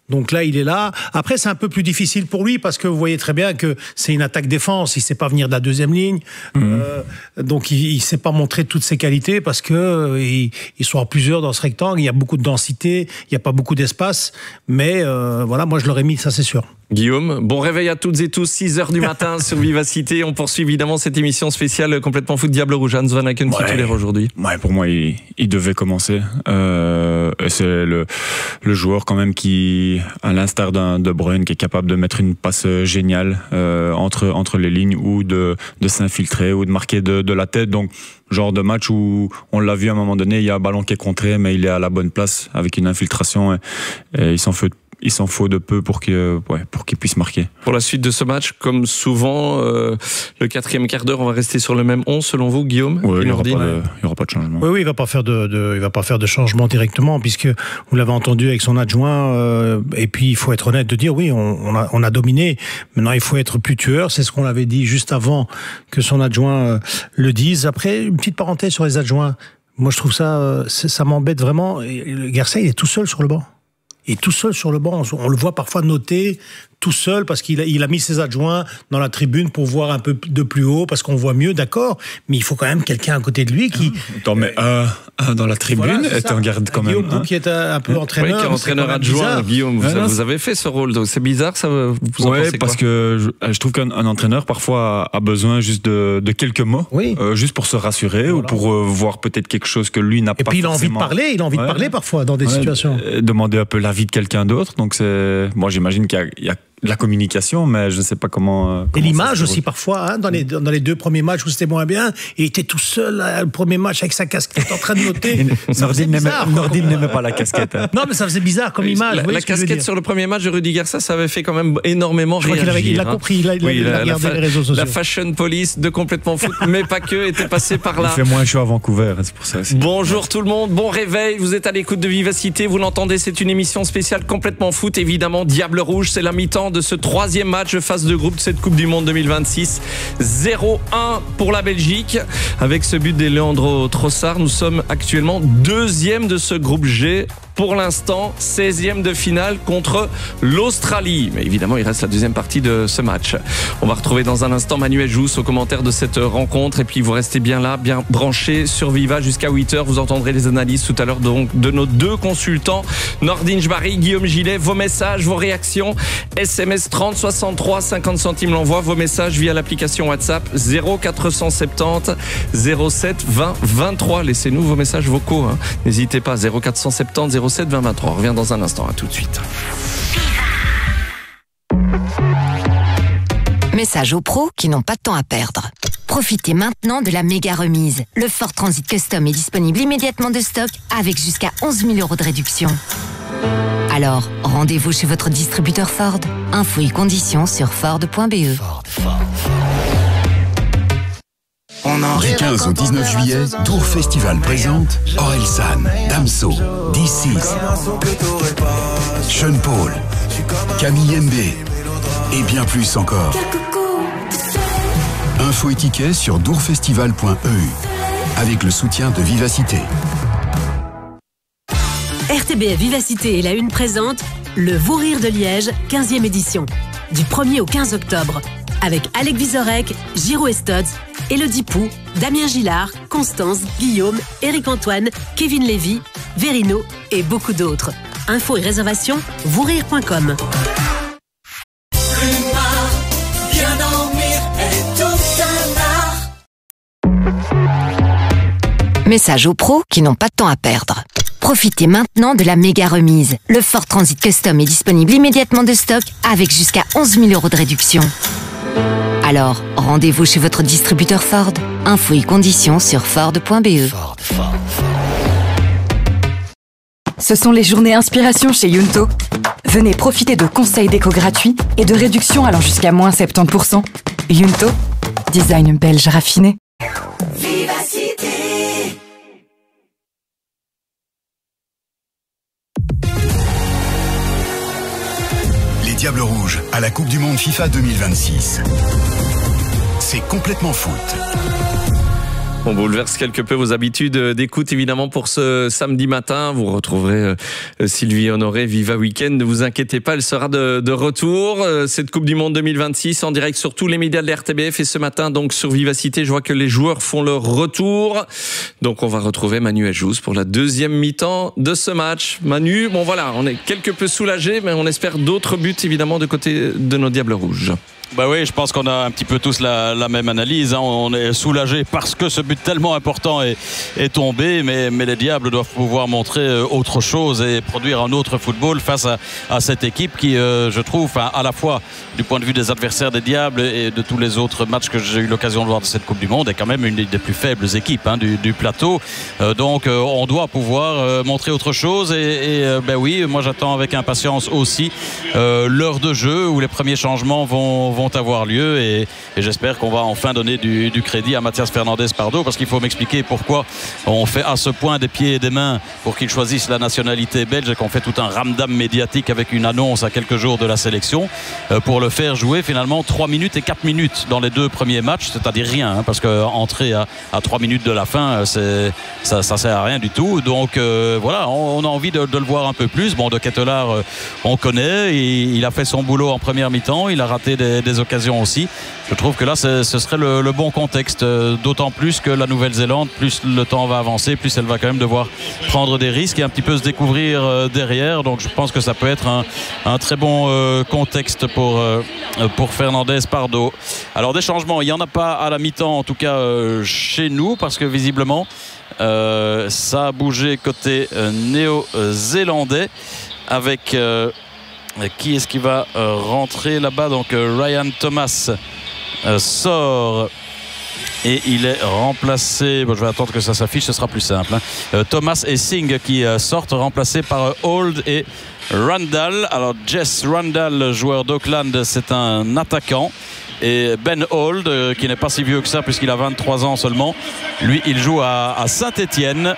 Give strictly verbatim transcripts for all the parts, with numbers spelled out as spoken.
Donc là, il est là. Après, c'est un peu plus difficile pour lui parce que vous voyez très bien que c'est une attaque-défense. Il ne sait pas venir de la deuxième ligne. Mmh. Euh, donc, il ne sait pas montrer toutes ses qualités parce que euh, ils, ils sont à plusieurs dans ce rectangle. Il y a beaucoup de densité. Il n'y a pas beaucoup d'espace. Mais euh, voilà, moi, je l'aurais mis, ça, c'est sûr. Guillaume, bon réveil à toutes et tous, six heures du matin sur Vivacité. On poursuit évidemment cette émission spéciale complètement foot Diable Rouge. Hans Van Aken, ouais. titulaire aujourd'hui. Ouais, pour moi, il, il devait commencer. Euh, c'est le, le joueur quand même qui, à l'instar d'un De Bruyne, qui est capable de mettre une passe géniale euh, entre, entre les lignes ou de, de s'infiltrer ou de marquer de, de la tête. Donc, genre de match où on l'a vu à un moment donné, il y a un ballon qui est contré, mais il est à la bonne place avec une infiltration et, et il s'en fait Il s'en faut de peu pour qu'il ouais, pour qu'il puisse marquer. Pour la suite de ce match, comme souvent, euh, le quatrième quart d'heure, on va rester sur le même onze, selon vous, Guillaume? Oui, il n'y aura, aura pas de changement. Oui, oui, il ne va pas faire de, de, il va pas faire de changement directement, puisque vous l'avez entendu avec son adjoint. Euh, et puis, il faut être honnête de dire, oui, on, on, a, on a dominé. Maintenant, il faut être plus tueur. C'est ce qu'on l'avait dit juste avant que son adjoint euh, le dise. Après, une petite parenthèse sur les adjoints. Moi, je trouve ça, euh, ça m'embête vraiment. Le Garcia, il est tout seul sur le banc. Et tout seul sur le banc, on le voit parfois noter tout seul parce qu'il a, il a mis ses adjoints dans la tribune pour voir un peu de plus haut parce qu'on voit mieux, d'accord, mais il faut quand même quelqu'un à côté de lui qui... T'en mets un, un dans la tribune voilà, et t'en gardes quand même Guillaume, un. qui est un, un peu entraîneur. Oui, qui est entraîneur adjoint, Guillaume, vous, ouais, vous avez fait ce rôle, donc c'est bizarre, ça, vous en ouais, pensez quoi? parce que je, je trouve qu'un un entraîneur parfois a besoin juste de, de quelques mots, oui. euh, juste pour se rassurer voilà. ou pour euh, voir peut-être quelque chose que lui n'a pas forcément. Et puis il a envie de parler, il a envie ouais. de parler parfois dans des ouais, situations. Demander un peu l'avis de quelqu'un d'autre, donc c'est... Moi j'imagine qu'il y a, il y a la communication, mais je ne sais pas comment... Euh, comment et l'image aussi parfois, hein, dans, les, dans les deux premiers matchs où c'était moins bien, il était tout seul, là, le premier match avec sa casquette en train de noter. Nordine n'aimait pas la casquette. Hein. Non, mais ça faisait bizarre comme image. La, la casquette sur le premier match de Rudy Garcia, ça avait fait quand même énormément je réagir. Crois qu'il avait, il a compris, il a, il a, oui, il a la, regardé la, les réseaux sociaux. La fashion police de Complètement Foot, mais pas que, était passé par là. Il fait moins chaud à Vancouver, c'est pour ça aussi. Bonjour tout le monde, bon réveil, vous êtes à l'écoute de Vivacité, vous l'entendez, c'est une émission spéciale Complètement Foot, évidemment, Diable Rouge, c'est la mi-temps de ce troisième match phase de groupe de cette Coupe du Monde deux mille vingt-six. zéro un pour la Belgique. Avec ce but de Leandro Trossard, nous sommes actuellement deuxième de ce groupe G. Pour l'instant, seizième de finale contre l'Australie. Mais évidemment, il reste la deuxième partie de ce match. On va retrouver dans un instant Manuel Jousse au commentaire de cette rencontre. Et puis, vous restez bien là, bien branchés sur Viva jusqu'à huit heures. Vous entendrez les analyses tout à l'heure donc de nos deux consultants, Nordine Jbari, Guillaume Gillet. Vos messages, vos réactions. S M S trente soixante-trois, cinquante centimes l'envoi. Vos messages via l'application WhatsApp zéro quatre cent soixante-dix zéro sept vingt vingt-trois. Laissez-nous vos messages vocaux. Hein. N'hésitez pas. zéro quatre cent soixante-dix zéro sept vingt vingt-trois. On revient dans un instant. À tout de suite. Message aux pros qui n'ont pas de temps à perdre. Profitez maintenant de la méga remise. Le Ford Transit Custom est disponible immédiatement de stock avec jusqu'à onze mille euros de réduction. Alors, rendez-vous chez votre distributeur Ford. Infos et conditions sur ford point b e. Ford, Ford. Du quinze au dix-neuf juillet, Dour Festival présente Orelsan, Damso, D six, Sean Paul, Camille M B et bien plus encore. Infos et tickets sur dourfestival point e u avec le soutien de Vivacité. R T B F Vivacité et la Une présente le Vous Rire de Liège, quinzième édition, du premier au quinze octobre. Avec Alec Vizorek, Giro Estods, Elodie Pou, Damien Gillard, Constance, Guillaume, Éric Antoine, Kevin Lévy, Verino et beaucoup d'autres. Infos et réservations, vousrire point com. Message aux pros qui n'ont pas de temps à perdre. Profitez maintenant de la méga remise. Le Ford Transit Custom est disponible immédiatement de stock avec jusqu'à onze mille euros de réduction. Alors, rendez-vous chez votre distributeur Ford. Infos et conditions sur ford point b e. Ford, Ford. Ce sont les journées inspiration chez Yunto. Venez profiter de conseils déco gratuits et de réductions allant jusqu'à moins soixante-dix pour cent. Yunto, design belge raffiné. Vivacité. Les Diables Rouges à la Coupe du Monde FIFA deux mille vingt-six. C'est complètement foot. On bouleverse quelque peu vos habitudes d'écoute évidemment pour ce samedi matin. Vous retrouverez Sylvie Honoré, Viva Weekend. Ne vous inquiétez pas, elle sera de, de retour. Cette Coupe du Monde deux mille vingt-six en direct sur tous les médias de la R T B F et ce matin donc sur Vivacité. Je vois que les joueurs font leur retour. Donc on va retrouver Manu Ajouz pour la deuxième mi-temps de ce match. Manu, bon voilà, on est quelque peu soulagé, mais on espère d'autres buts évidemment de côté de nos Diables Rouges. Bah oui, je pense qu'on a un petit peu tous la, la même analyse. Hein. On est soulagé parce que ce but tellement important est, est tombé, mais, mais les Diables doivent pouvoir montrer autre chose et produire un autre football face à, à cette équipe qui, euh, je trouve, hein, à la fois du point de vue des adversaires des Diables et de tous les autres matchs que j'ai eu l'occasion de voir de cette Coupe du Monde, est quand même une des plus faibles équipes hein, du, du plateau. Euh, donc, euh, on doit pouvoir euh, montrer autre chose. Et, et euh, ben oui, moi j'attends avec impatience aussi euh, l'heure de jeu où les premiers changements vont, vont avoir lieu et, et j'espère qu'on va enfin donner du, du crédit à Mathias Fernandez Pardo, parce qu'il faut m'expliquer pourquoi on fait à ce point des pieds et des mains pour qu'il choisisse la nationalité belge et qu'on fait tout un ramdam médiatique avec une annonce à quelques jours de la sélection euh, pour le faire jouer finalement trois minutes et quatre minutes dans les deux premiers matchs, c'est-à-dire rien hein, parce qu'entrer à, à trois minutes de la fin c'est, ça, ça sert à rien du tout. Donc euh, voilà, on, on a envie de, de le voir un peu plus. Bon, de Ketelaar euh, on connaît, il, il a fait son boulot en première mi-temps, il a raté des, des occasion aussi. Je trouve que là ce serait le, le bon contexte, d'autant plus que la Nouvelle-Zélande, plus le temps va avancer, plus elle va quand même devoir prendre des risques et un petit peu se découvrir derrière. Donc je pense que ça peut être un, un très bon contexte pour, pour Fernandez Pardo. Alors des changements, il n'y en a pas à la mi-temps, en tout cas chez nous, parce que visiblement euh, ça a bougé côté néo-zélandais avec euh, qui est-ce qui va euh, rentrer là-bas. Donc euh, Ryan Thomas euh, sort et il est remplacé, bon, je vais attendre que ça s'affiche, ce sera plus simple hein. euh, Thomas et Singh qui euh, sortent, remplacés par euh, Hould et Randall. Alors Jess Randall, joueur d'Auckland, c'est un attaquant, et Ben Hould euh, qui n'est pas si vieux que ça puisqu'il a vingt-trois ans seulement, lui il joue à, à Saint-Étienne.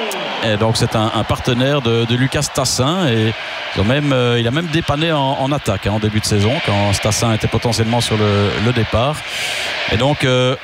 Et donc c'est un, un partenaire de, de Lucas Tassin et ils ont même, euh, il a même dépanné en, en attaque hein, en début de saison quand Tassin était potentiellement sur le, le départ. Et donc euh,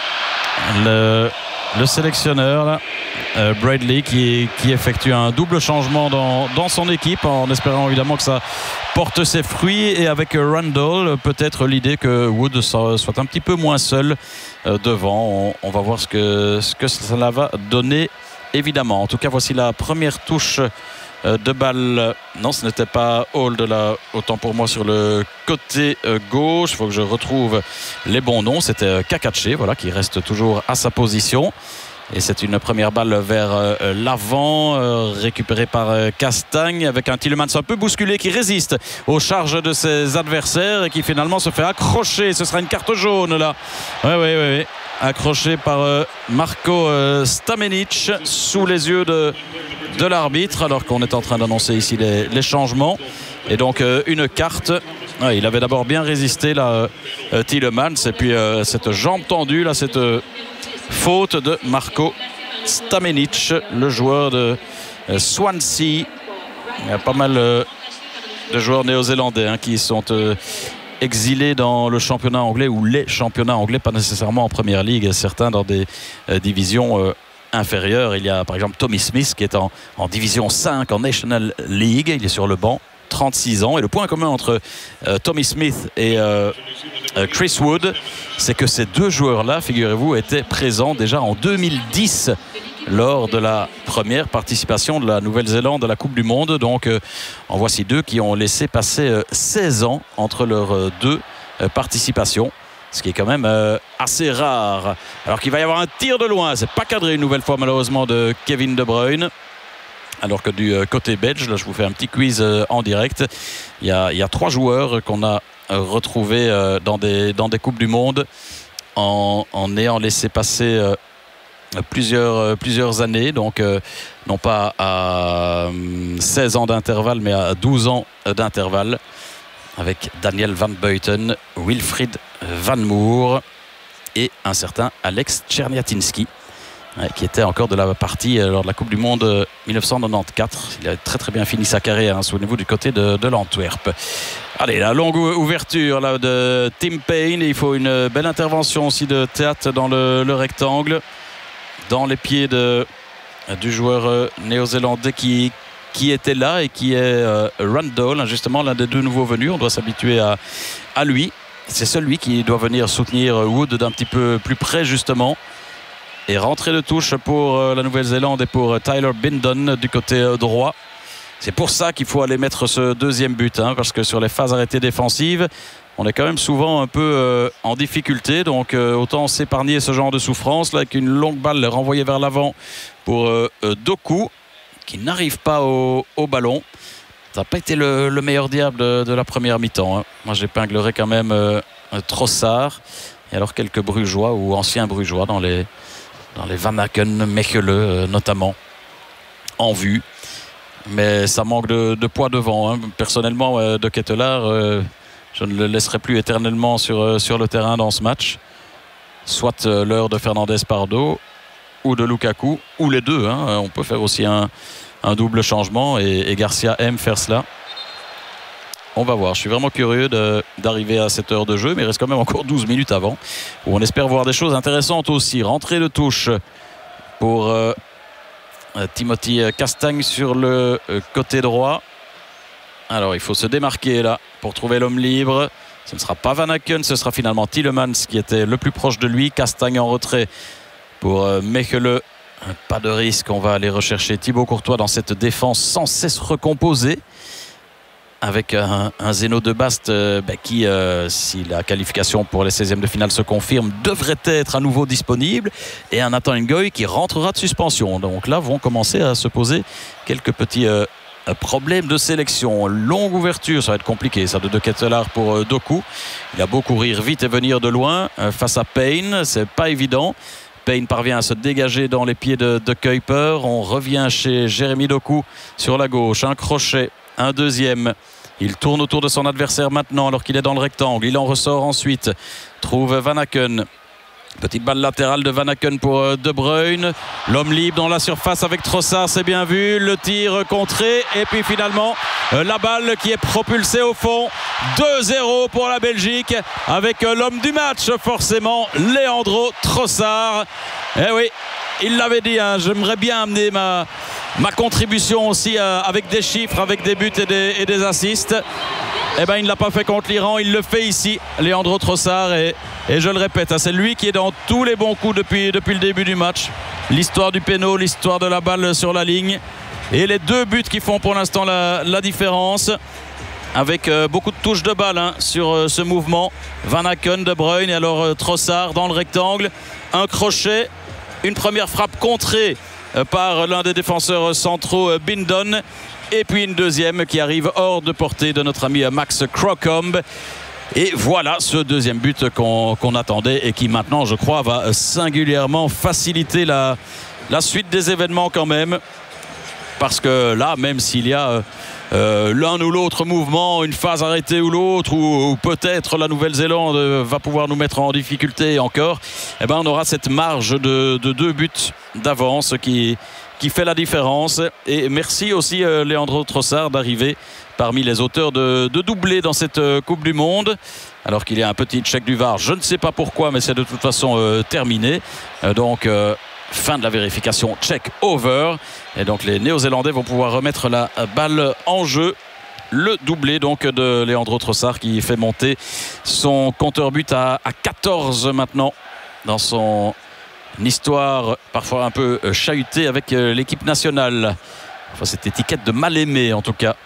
le, le sélectionneur là, euh, Bradley qui, qui effectue un double changement dans, dans son équipe en espérant évidemment que ça porte ses fruits, et avec Randall peut-être l'idée que Wood soit un petit peu moins seul euh, devant. On, on va voir ce que, ce que cela va donner évidemment. En tout cas, voici la première touche de balle. Non, ce n'était pas Hould là, autant pour moi sur le côté gauche. Il faut que je retrouve les bons noms. C'était Kakache, voilà, qui reste toujours à sa position. Et c'est une première balle vers euh, l'avant, euh, récupérée par euh, Castagne, avec un Tielemans un peu bousculé qui résiste aux charges de ses adversaires et qui finalement se fait accrocher. Ce sera une carte jaune là. Oui, oui, oui, oui. Accroché par euh, Marko euh, Stamenic sous les yeux de, de l'arbitre, alors qu'on est en train d'annoncer ici les, les changements. Et donc euh, une carte. Ouais, il avait d'abord bien résisté là, euh, Tielemans, et puis euh, cette jambe tendue là, cette euh, faute de Marko Stamenic, le joueur de euh, Swansea. Il y a pas mal euh, de joueurs néo-zélandais hein, qui sont euh, exilés dans le championnat anglais, ou les championnats anglais, pas nécessairement en première ligue, certains dans des euh, divisions euh, inférieures. Il y a par exemple Tommy Smith qui est en, en division cinq en National League, il est sur le banc, trente-six ans, et le point commun entre euh, Tommy Smith et euh, euh, Chris Wood, c'est que ces deux joueurs-là, figurez-vous, étaient présents déjà en deux mille dix lors de la première participation de la Nouvelle-Zélande à la Coupe du Monde. Donc euh, en voici deux qui ont laissé passer euh, seize ans entre leurs euh, deux euh, participations, ce qui est quand même euh, assez rare. Alors qu'il va y avoir un tir de loin, c'est pas cadré une nouvelle fois malheureusement de Kevin De Bruyne. Alors que du côté belge, là je vous fais un petit quiz en direct, il y a, il y a trois joueurs qu'on a retrouvés dans des, dans des Coupes du Monde en, en ayant laissé passer plusieurs, plusieurs années, donc non pas à seize ans d'intervalle mais à douze ans d'intervalle, avec Daniel Van Buiten, Wilfried Van Moer et un certain Alex Czerniatinski, qui était encore de la partie lors de la Coupe du Monde mille neuf cent quatre-vingt-quatorze. Il a très très bien fini sa carrière, hein, souvenez-vous, du côté de, de l'Antwerp. Allez, la longue ouverture là, de Tim Payne. Il faut une belle intervention aussi de Théâtre dans le, le rectangle. dans les pieds de, du joueur euh, néo-zélandais qui, qui était là et qui est euh, Randall, justement l'un des deux nouveaux venus. On doit s'habituer à, à lui. C'est celui qui doit venir soutenir Wood d'un petit peu plus près justement. Et rentrer de touche pour euh, la Nouvelle-Zélande et pour euh, Tyler Bindon du côté euh, droit. C'est pour ça qu'il faut aller mettre ce deuxième but, hein, parce que sur les phases arrêtées défensives, on est quand même souvent un peu euh, en difficulté. Donc euh, autant s'épargner ce genre de souffrance là, avec une longue balle renvoyée vers l'avant pour euh, euh, Doku, qui n'arrive pas au, au ballon. Ça n'a pas été le, le meilleur diable de, de la première mi-temps. Hein. Moi j'épinglerais quand même euh, Trossard. Et alors quelques Brugeois ou anciens Brugeois dans les, dans les Van Aken, Mechelen euh, notamment, en vue. Mais ça manque de, de poids devant. Hein. Personnellement, euh, De Ketelaere, euh, je ne le laisserai plus éternellement sur, euh, sur le terrain dans ce match. Soit euh, l'heure de Fernandez Pardo ou de Lukaku, ou les deux. Hein. On peut faire aussi un, un double changement et, et Garcia aime faire cela. On va voir. Je suis vraiment curieux d'arriver à cette heure de jeu, mais il reste quand même encore douze minutes avant, où on espère voir des choses intéressantes aussi. Rentrée de touche pour euh, Timothy Castagne sur le côté droit. Alors il faut se démarquer là pour trouver l'homme libre. Ce ne sera pas Van Aken, ce sera finalement Tielemans qui était le plus proche de lui. Castagne en retrait pour Mechelen. Pas de risque, on va aller rechercher Thibaut Courtois dans cette défense sans cesse recomposée. Avec un, un Zeno de Bast euh, bah, qui, euh, si la qualification pour les seizièmes de finale se confirme, devrait être à nouveau disponible. Et un Nathan Ngoy qui rentrera de suspension. Donc là vont commencer à se poser quelques petits euh, problèmes de sélection. Longue ouverture, ça va être compliqué ça de De Ketelaere pour euh, Doku. Il a beau courir vite et venir de loin euh, face à Payne, c'est pas évident. Payne parvient à se dégager dans les pieds de, de Kuiper. On revient chez Jérémy Doku sur la gauche. Un crochet, un deuxième. Il tourne autour de son adversaire maintenant alors qu'il est dans le rectangle. Il en ressort ensuite. Trouve Van Aken. Petite balle latérale de Van Aken pour De Bruyne. L'homme libre dans la surface avec Trossard, c'est bien vu. Le tir contré. Et puis finalement, la balle qui est propulsée au fond. deux zéro pour la Belgique. Avec l'homme du match, forcément, Leandro Trossard. Eh oui, il l'avait dit, hein, j'aimerais bien amener ma... ma contribution aussi euh, avec des chiffres, avec des buts et des, et des assists. Eh ben, il ne l'a pas fait contre l'Iran, il le fait ici, Leandro Trossard. Et, et je le répète, hein, c'est lui qui est dans tous les bons coups depuis, depuis le début du match. L'histoire du péno, l'histoire de la balle sur la ligne. Et les deux buts qui font pour l'instant la, la différence. Avec euh, beaucoup de touches de balle hein, sur euh, ce mouvement. Van Aken, De Bruyne et alors euh, Trossard dans le rectangle. Un crochet, une première frappe contrée par l'un des défenseurs centraux Bindon, et puis une deuxième qui arrive hors de portée de notre ami Max Crocombe. Et voilà ce deuxième but qu'on qu'on attendait et qui maintenant je crois va singulièrement faciliter la, la suite des événements quand même, parce que là même s'il y a Euh, l'un ou l'autre mouvement, une phase arrêtée ou l'autre, ou, ou peut-être la Nouvelle-Zélande va pouvoir nous mettre en difficulté encore, eh ben on aura cette marge de, de deux buts d'avance qui, qui fait la différence. Et merci aussi euh, Leandro Trossard d'arriver parmi les auteurs de, de doublés dans cette euh, Coupe du Monde, alors qu'il y a un petit check du V A R, je ne sais pas pourquoi, mais c'est de toute façon euh, terminé. Euh, donc euh, fin de la vérification, check over. Et donc les Néo-Zélandais vont pouvoir remettre la balle en jeu. Le doublé donc de Leandro Trossard qui fait monter son compteur but à, à quatorze maintenant dans son histoire parfois un peu chahutée avec l'équipe nationale. Enfin, cette étiquette de mal aimé en tout cas.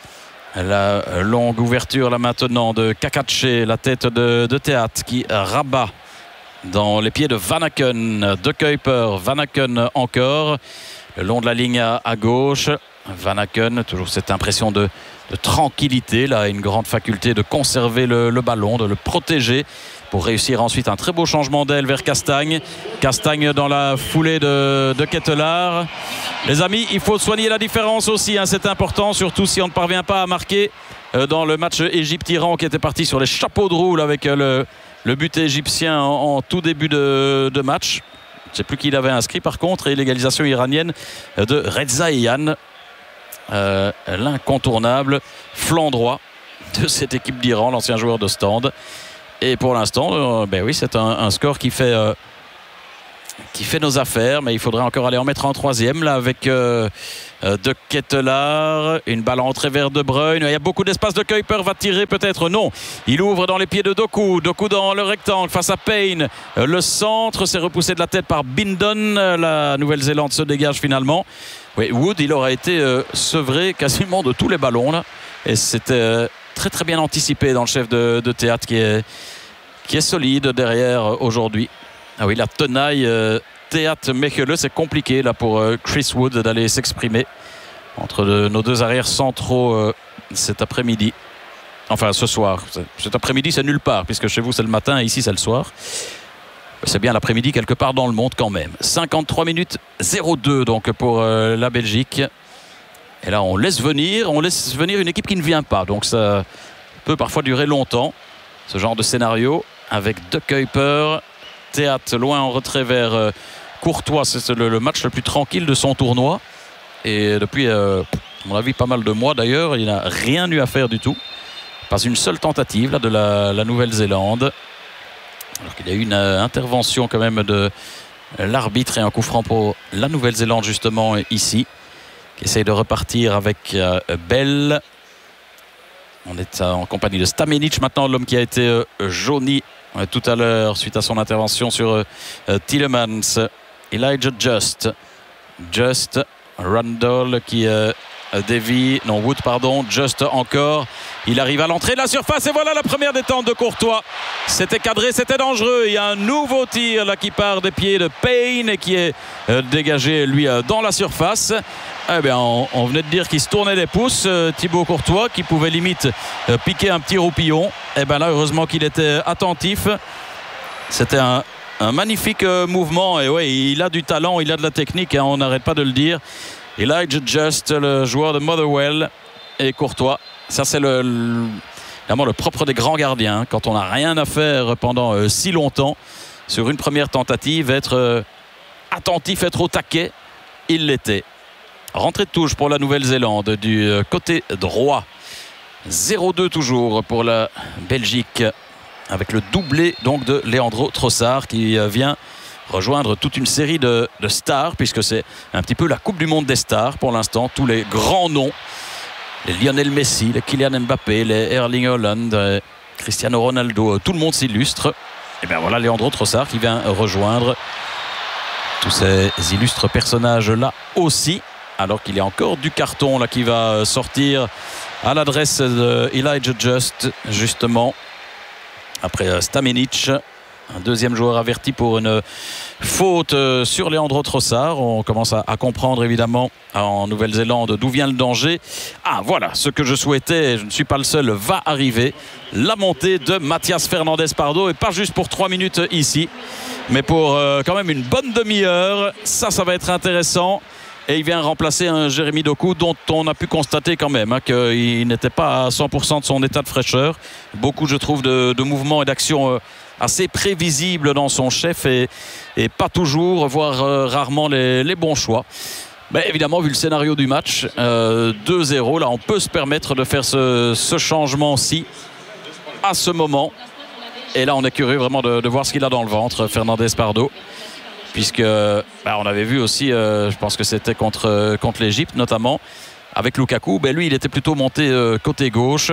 La longue ouverture là maintenant de Kakache, la tête de, de Théâtre qui rabat dans les pieds de Van Aken, de Kuiper, Van Aken encore, le long de la ligne à, à gauche. Van Aken, toujours cette impression de, de tranquillité, là, une grande faculté de conserver le, le ballon, de le protéger pour réussir ensuite un très beau changement d'aile vers Castagne. Castagne dans la foulée de, de Ketelaere. Les amis, il faut soigner la différence aussi, hein, c'est important, surtout si on ne parvient pas à marquer euh, dans le match Égypte-Iran qui était parti sur les chapeaux de roue avec euh, le Le but égyptien en, en tout début de, de match. Je ne sais plus qui l'avait inscrit par contre. Et l'égalisation iranienne de Reza Eyane. Euh, L'incontournable flanc droit de cette équipe d'Iran, l'ancien joueur de stand. Et pour l'instant, euh, ben oui, c'est un, un score qui fait, euh, qui fait nos affaires, mais il faudrait encore aller en mettre en troisième là avec euh, euh, De Ketelaar, une balle entrée vers De Bruyne, il y a beaucoup d'espace. De Kuiper va tirer peut-être, non, il ouvre dans les pieds de Doku, Doku dans le rectangle face à Payne, euh, le centre, c'est repoussé de la tête par Bindon, euh, la Nouvelle-Zélande se dégage finalement. Oui, Wood, il aura été euh, sevré quasiment de tous les ballons là, et c'était euh, très très bien anticipé dans le chef de, de théâtre qui est, qui est solide derrière euh, aujourd'hui. Ah oui, la tenaille euh, Théâtre Mechelen, c'est compliqué là pour euh, Chris Wood d'aller s'exprimer entre de, nos deux arrières centraux euh, cet après-midi. Enfin, ce soir. Cet après-midi, c'est nulle part, puisque chez vous, c'est le matin et ici, c'est le soir. C'est bien l'après-midi quelque part dans le monde quand même. cinquante-trois minutes, zéro deux donc pour euh, la Belgique. Et là, on laisse venir, on laisse venir une équipe qui ne vient pas. Donc ça peut parfois durer longtemps, ce genre de scénario, avec De Kuiper. Théâtre loin en retrait vers euh, Courtois, c'est le, le match le plus tranquille de son tournoi et depuis euh, à mon avis pas mal de mois d'ailleurs, il n'a rien eu à faire du tout, pas une seule tentative là, de la, la Nouvelle-Zélande, alors qu'il y a eu une euh, intervention quand même de euh, l'arbitre et un coup franc pour la Nouvelle-Zélande justement ici, qui essaye de repartir avec euh, Bell. On est en compagnie de Stamenic maintenant, l'homme qui a été euh, jauni tout à l'heure suite à son intervention sur euh, Tielemans. Elijah Just Just Randall qui euh, dévie, non Wood pardon, Just encore, il arrive à l'entrée de la surface et voilà la première détente de Courtois. C'était cadré, c'était dangereux, il y a un nouveau tir là qui part des pieds de Payne et qui est euh, dégagé lui euh, dans la surface. Eh bien, on, on venait de dire qu'il se tournait les pouces, euh, Thibaut Courtois, qui pouvait limite euh, piquer un petit roupillon. Et bien là, heureusement qu'il était attentif. C'était un, un magnifique euh, mouvement. Et ouais, il a du talent, il a de la technique, hein, on n'arrête pas de le dire. Elijah Just, le joueur de Motherwell, et Courtois. Ça, c'est le, le, vraiment le propre des grands gardiens. Quand on n'a rien à faire pendant euh, si longtemps, sur une première tentative, être euh, attentif, être au taquet, il l'était. Rentrée de touche pour la Nouvelle-Zélande du côté droit. zéro deux toujours pour la Belgique avec le doublé donc de Leandro Trossard qui vient rejoindre toute une série de, de stars, puisque c'est un petit peu la Coupe du Monde des stars pour l'instant. Tous les grands noms, les Lionel Messi, les Kylian Mbappé, les Erling Haaland, les Cristiano Ronaldo, tout le monde s'illustre. Et bien voilà Leandro Trossard qui vient rejoindre tous ces illustres personnages là aussi. Alors qu'il y a encore du carton là qui va sortir à l'adresse de Elijah Just, justement, après Stamenic. Un deuxième joueur averti pour une faute sur Leandro Trossard. On commence à, à comprendre évidemment en Nouvelle-Zélande d'où vient le danger. Ah voilà, ce que je souhaitais, je ne suis pas le seul, va arriver. La montée de Mathias Fernandez Pardo, et pas juste pour trois minutes ici, mais pour euh, quand même une bonne demi-heure. Ça, ça va être intéressant. Et il vient remplacer un Jérémy Doku dont on a pu constater quand même hein, qu'il n'était pas à cent pour cent de son état de fraîcheur. Beaucoup, je trouve, de, de mouvements et d'actions euh, assez prévisibles dans son chef et, et pas toujours, voire euh, rarement les, les bons choix. Mais évidemment, vu le scénario du match, euh, deux zéro, là on peut se permettre de faire ce, ce changement-ci à ce moment. Et là on est curieux vraiment de, de voir ce qu'il a dans le ventre, Fernandez Pardo. Puisque bah, on avait vu aussi, euh, je pense que c'était contre, euh, contre l'Égypte notamment, avec Lukaku, bah, lui il était plutôt monté euh, côté gauche.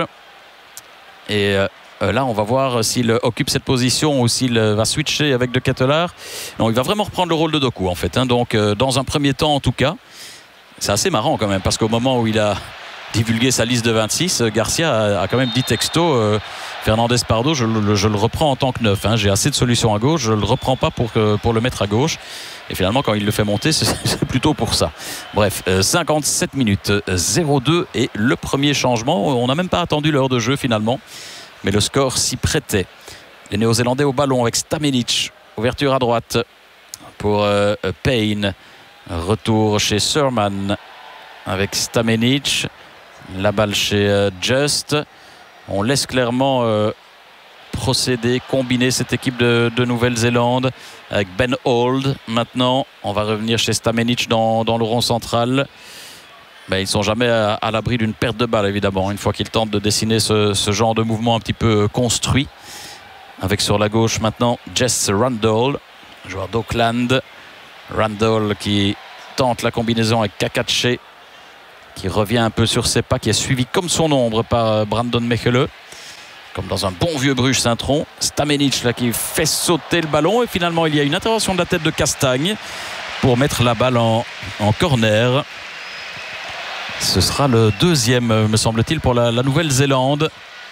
Et euh, là on va voir s'il occupe cette position ou s'il va switcher avec De Ketelaar. Non, il va vraiment reprendre le rôle de Doku en fait. Hein, donc euh, dans un premier temps en tout cas, c'est assez marrant quand même, parce qu'au moment où il a divulgué sa liste de vingt-six, Garcia a, a quand même dit texto euh, Fernandez Pardo, je le, je le reprends en tant que neuf, hein. J'ai assez de solutions à gauche, je ne le reprends pas pour, que, pour le mettre à gauche. Et finalement quand il le fait monter, c'est plutôt pour ça. Bref, euh, cinquante-sept minutes, zéro deux et le premier changement. On n'a même pas attendu l'heure de jeu finalement, mais le score s'y prêtait. Les Néo-Zélandais au ballon avec Stamenic, ouverture à droite pour euh, Payne, retour chez Surman avec Stamenic. La balle chez euh, Just. On laisse clairement euh, procéder, combiner cette équipe de, de Nouvelle-Zélande avec Ben Hold. Maintenant, on va revenir chez Stamenic dans, dans le rond central. Ben, ils ne sont jamais à, à l'abri d'une perte de balle, évidemment, une fois qu'ils tentent de dessiner ce, ce genre de mouvement un petit peu construit. Avec sur la gauche maintenant Jess Randall, joueur d'Auckland. Randall qui tente la combinaison avec Kakache, qui revient un peu sur ses pas, qui est suivi comme son ombre par Brandon Mechele, comme dans un bon vieux Bruges Saint-Tron. Stamenic là qui fait sauter le ballon, et finalement il y a une intervention de la tête de Castagne pour mettre la balle en, en corner. Ce sera le deuxième, me semble-t-il, pour la, la Nouvelle-Zélande,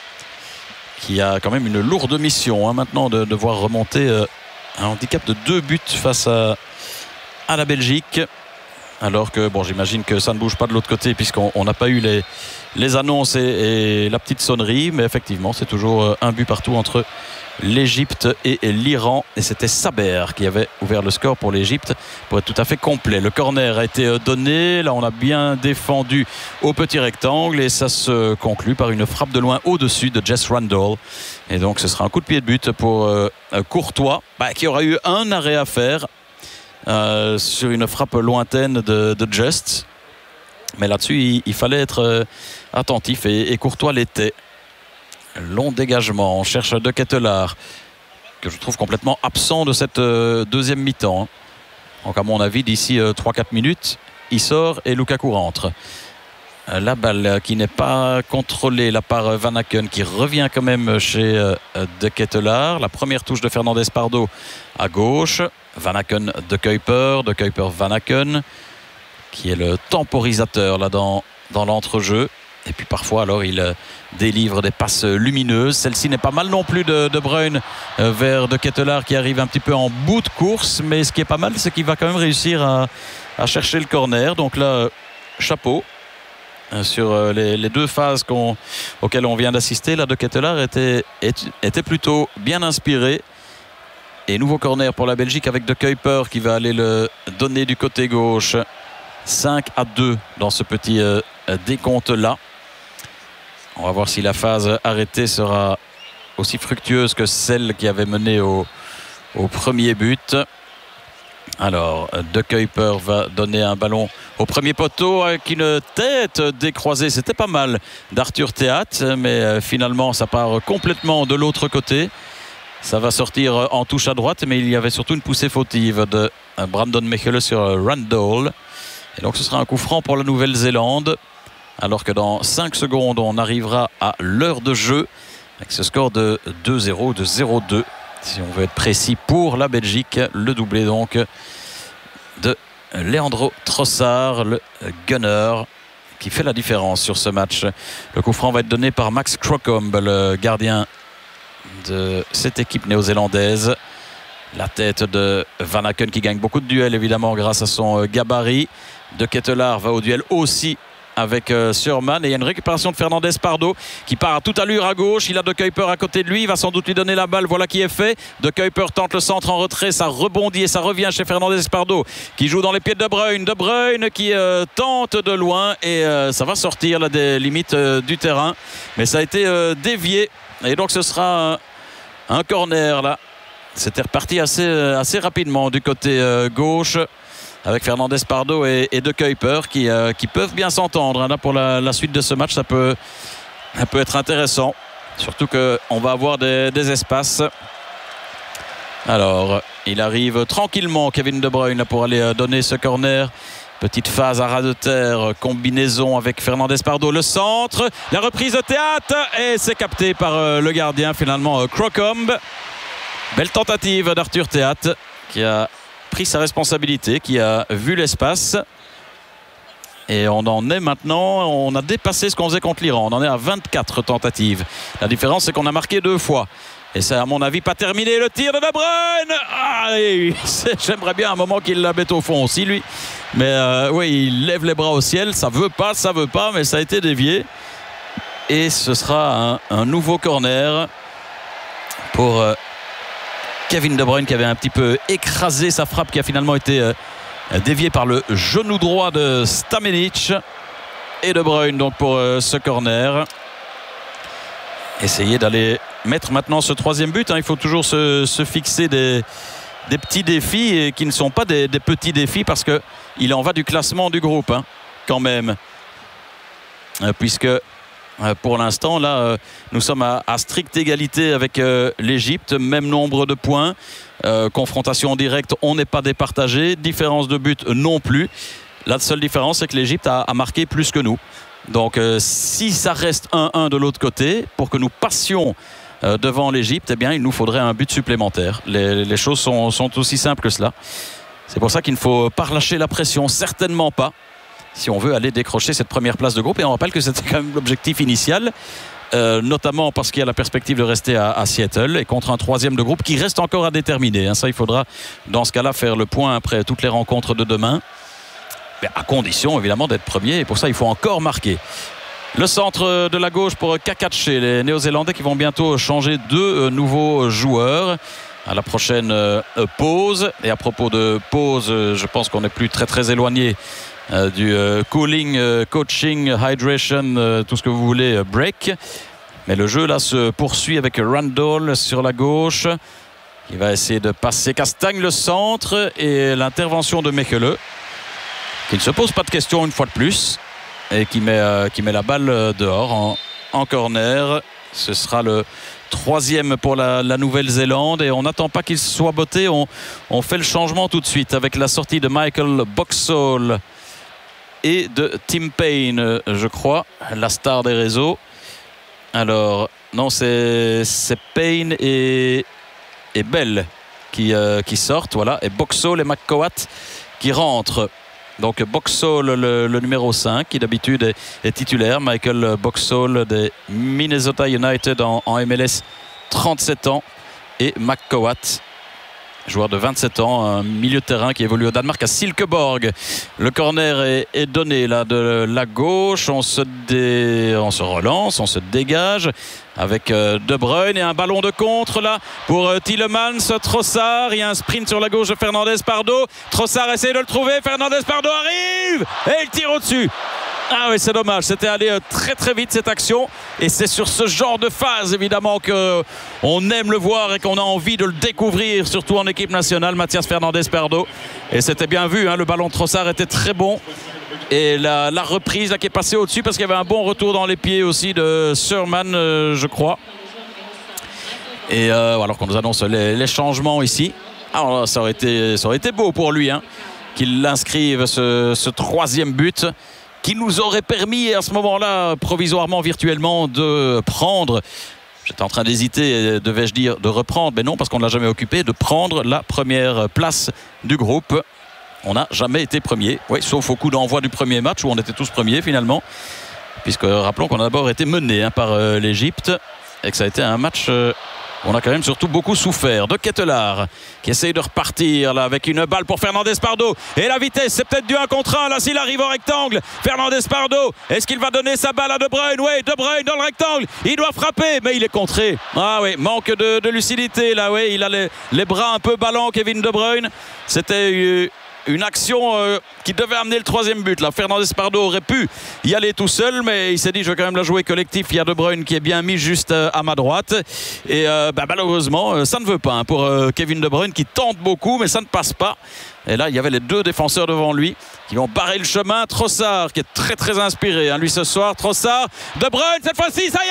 qui a quand même une lourde mission hein, maintenant de devoir remonter euh, un handicap de deux buts face à, à la Belgique. Alors que, bon, j'imagine que ça ne bouge pas de l'autre côté, puisqu'on n'a pas eu les, les annonces et, et la petite sonnerie. Mais effectivement, c'est toujours un but partout entre l'Égypte et, et l'Iran. Et c'était Saber qui avait ouvert le score pour l'Égypte, pour être tout à fait complet. Le corner a été donné. Là, on a bien défendu au petit rectangle. Et ça se conclut par une frappe de loin au-dessus de Jess Randall. Et donc, ce sera un coup de pied de but pour euh, Courtois, bah, qui aura eu un arrêt à faire. Euh, sur une frappe lointaine de, de Just, mais là-dessus il, il fallait être euh, attentif et, et Courtois l'était. Long dégagement, on cherche De Ketelaar, que je trouve complètement absent de cette euh, deuxième mi-temps. Donc à mon avis d'ici euh, trois quatre minutes il sort et Lukaku rentre. Euh, la balle qui n'est pas contrôlée là par euh, Van Aken, qui revient quand même chez euh, De Ketelaar. La première touche de Fernandez Pardo à gauche, Van Aken De Kuiper, De Kuiper Van Aken, qui est le temporisateur là dans, dans l'entrejeu. Et puis parfois alors il euh, délivre des passes lumineuses. Celle-ci n'est pas mal non plus de De Bruyne euh, vers De Ketelaar, qui arrive un petit peu en bout de course. Mais ce qui est pas mal, c'est qu'il va quand même réussir à, à chercher le corner. Donc là, euh, chapeau euh, sur euh, les, les deux phases qu'on, auxquelles on vient d'assister. Là, De Ketelaar était, était plutôt bien inspiré. Et nouveau corner pour la Belgique avec De Kuiper qui va aller le donner du côté gauche. cinq à deux dans ce petit euh, décompte là. On va voir si la phase arrêtée sera aussi fructueuse que celle qui avait mené au, au premier but. Alors De Kuiper va donner un ballon au premier poteau avec une tête décroisée. C'était pas mal d'Arthur Théat, mais euh, finalement ça part complètement de l'autre côté. Ça va sortir en touche à droite, mais il y avait surtout une poussée fautive de Brandon Mechele sur Randall. Et donc ce sera un coup franc pour la Nouvelle-Zélande, alors que dans cinq secondes on arrivera à l'heure de jeu avec ce score de deux zéro, de zéro deux si on veut être précis, pour la Belgique. Le doublé donc de Leandro Trossard, le gunner, qui fait la différence sur ce match. Le coup franc va être donné par Max Crocombe, le gardien de cette équipe néo-zélandaise. La tête de Van Aken qui gagne beaucoup de duels évidemment grâce à son gabarit. De Ketelaar va au duel aussi avec euh, Surman, et il y a une récupération de Fernandez Pardo qui part à toute allure à gauche. Il a De Kuiper à côté de lui, il va sans doute lui donner la balle. Voilà qui est fait. De Kuiper tente le centre en retrait, ça rebondit et ça revient chez Fernandez Pardo qui joue dans les pieds de De Bruyne. De Bruyne qui euh, tente de loin et euh, ça va sortir là des limites euh, du terrain, mais ça a été euh, dévié et donc ce sera un, un corner là. C'était reparti assez, assez rapidement du côté euh, gauche avec Fernandez Pardo et, et De Kuiper qui, euh, qui peuvent bien s'entendre. Hein. Là, pour la, la suite de ce match, ça peut, ça peut être intéressant. Surtout qu'on va avoir des, des espaces. Alors, il arrive tranquillement, Kevin De Bruyne, pour aller donner ce corner. Petite phase à ras de terre, combinaison avec Fernandez Pardo. Le centre, la reprise de Théâtre et c'est capté par euh, le gardien finalement, euh, Crocombe. Belle tentative d'Arthur Théâtre qui a pris sa responsabilité, qui a vu l'espace. Et on en est maintenant, on a dépassé ce qu'on faisait contre l'Iran. On en est à vingt-quatre tentatives. La différence, c'est qu'on a marqué deux fois. Et c'est à mon avis pas terminé. Le tir de De Bruyne. Ah, j'aimerais bien un moment qu'il la mette au fond aussi, lui. Mais euh, oui, il lève les bras au ciel. Ça veut pas, ça veut pas, mais ça a été dévié. Et ce sera un, un nouveau corner pour euh, Kevin De Bruyne, qui avait un petit peu écrasé sa frappe, qui a finalement été euh, déviée par le genou droit de Stamenic. Et De Bruyne donc pour euh, ce corner. Essayer d'aller mettre maintenant ce troisième but. Hein. Il faut toujours se, se fixer des, des petits défis et qui ne sont pas des, des petits défis, parce qu'il en va du classement du groupe hein, quand même. Euh, puisque Euh, pour l'instant, là, euh, nous sommes à, à stricte égalité avec euh, l'Égypte, même nombre de points. Euh, confrontation directe, on n'est pas départagé. Différence de but non plus. La seule différence, c'est que l'Égypte a, a marqué plus que nous. Donc, euh, si ça reste un un de l'autre côté, pour que nous passions euh, devant l'Égypte, eh bien, il nous faudrait un but supplémentaire. Les, les choses sont, sont aussi simples que cela. C'est pour ça qu'il ne faut pas relâcher la pression, certainement pas, si on veut aller décrocher cette première place de groupe. Et on rappelle que c'était quand même l'objectif initial, euh, notamment parce qu'il y a la perspective de rester à, à Seattle et contre un troisième de groupe qui reste encore à déterminer. Hein. Ça, il faudra, dans ce cas-là, faire le point après toutes les rencontres de demain. Mais à condition évidemment d'être premier, et pour ça il faut encore marquer. Le centre de la gauche pour Kakache, les Néo-Zélandais qui vont bientôt changer deux nouveaux joueurs à la prochaine pause. Et à propos de pause, je pense qu'on n'est plus très très éloigné du cooling, coaching, hydration, tout ce que vous voulez, break. Mais le jeu là se poursuit avec Randall sur la gauche qui va essayer de passer Castagne le centre, et l'intervention de Mechele qui ne se pose pas de questions une fois de plus et qui met, euh, qui met la balle dehors en, en corner. Ce sera le troisième pour la, la Nouvelle-Zélande, et on n'attend pas qu'il soit botté, on, on fait le changement tout de suite avec la sortie de Michael Boxall et de Tim Payne, je crois, la star des réseaux. Alors non, c'est Payne et, et Bell qui, euh, qui sortent, voilà, et Boxall et McCoat qui rentrent. Donc Boxall, le, le numéro cinq, qui d'habitude est, est titulaire. Michael Boxall des Minnesota United en, en M L S, trente-sept ans. Et McCoat, joueur de vingt-sept ans, un milieu de terrain qui évolue au Danemark à Silkeborg. Le corner est, est donné là de la gauche. On se, dé... on se relance, on se dégage avec euh, De Bruyne, et un ballon de contre là pour euh, Tielemans. Trossard, il y a un sprint sur la gauche de Fernandez Pardo. Trossard essaie de le trouver, Fernandez Pardo arrive et il tire au-dessus. Ah oui, c'est dommage, c'était allé euh, très très vite cette action, et c'est sur ce genre de phase évidemment qu'on aime le voir et qu'on a envie de le découvrir, surtout en équipe nationale, Mathias Fernandez Pardo. Et c'était bien vu, hein, le ballon de Trossard était très bon. Et la, la reprise là, qui est passée au-dessus, parce qu'il y avait un bon retour dans les pieds aussi de Surman, euh, je crois. Et euh, alors qu'on nous annonce les, les changements ici. Alors ça aurait été, ça aurait été beau pour lui, hein, qu'il inscrive ce, ce troisième but qui nous aurait permis à ce moment-là, provisoirement, virtuellement, de prendre... J'étais en train d'hésiter, devais-je dire de reprendre, mais non, parce qu'on ne l'a jamais occupé, de prendre la première place du groupe. On n'a jamais été premier, oui, sauf au coup d'envoi du premier match où on était tous premiers finalement, puisque rappelons qu'on a d'abord été mené hein, par euh, l'Égypte, et que ça a été un match euh, où on a quand même surtout beaucoup souffert. De Ketelaar qui essaye de repartir là avec une balle pour Fernandez Pardo, et la vitesse, c'est peut-être du un contre un là s'il arrive au rectangle. Fernandez Pardo, est-ce qu'il va donner sa balle à De Bruyne? Oui, De Bruyne dans le rectangle, il doit frapper, mais il est contré. Ah oui, manque de, de lucidité là, oui, il a les, les bras un peu ballants, Kevin De Bruyne. C'était euh, une action euh, qui devait amener le troisième but là. Fernandez Pardo aurait pu y aller tout seul, mais il s'est dit je vais quand même la jouer collectif. Il y a De Bruyne qui est bien mis juste euh, à ma droite, et euh, bah, malheureusement euh, ça ne veut pas hein, pour euh, Kevin De Bruyne qui tente beaucoup, mais ça ne passe pas. Et là il y avait les deux défenseurs devant lui qui vont barrer le chemin. Trossard qui est très très inspiré hein, lui ce soir. Trossard, De Bruyne cette fois-ci, ça y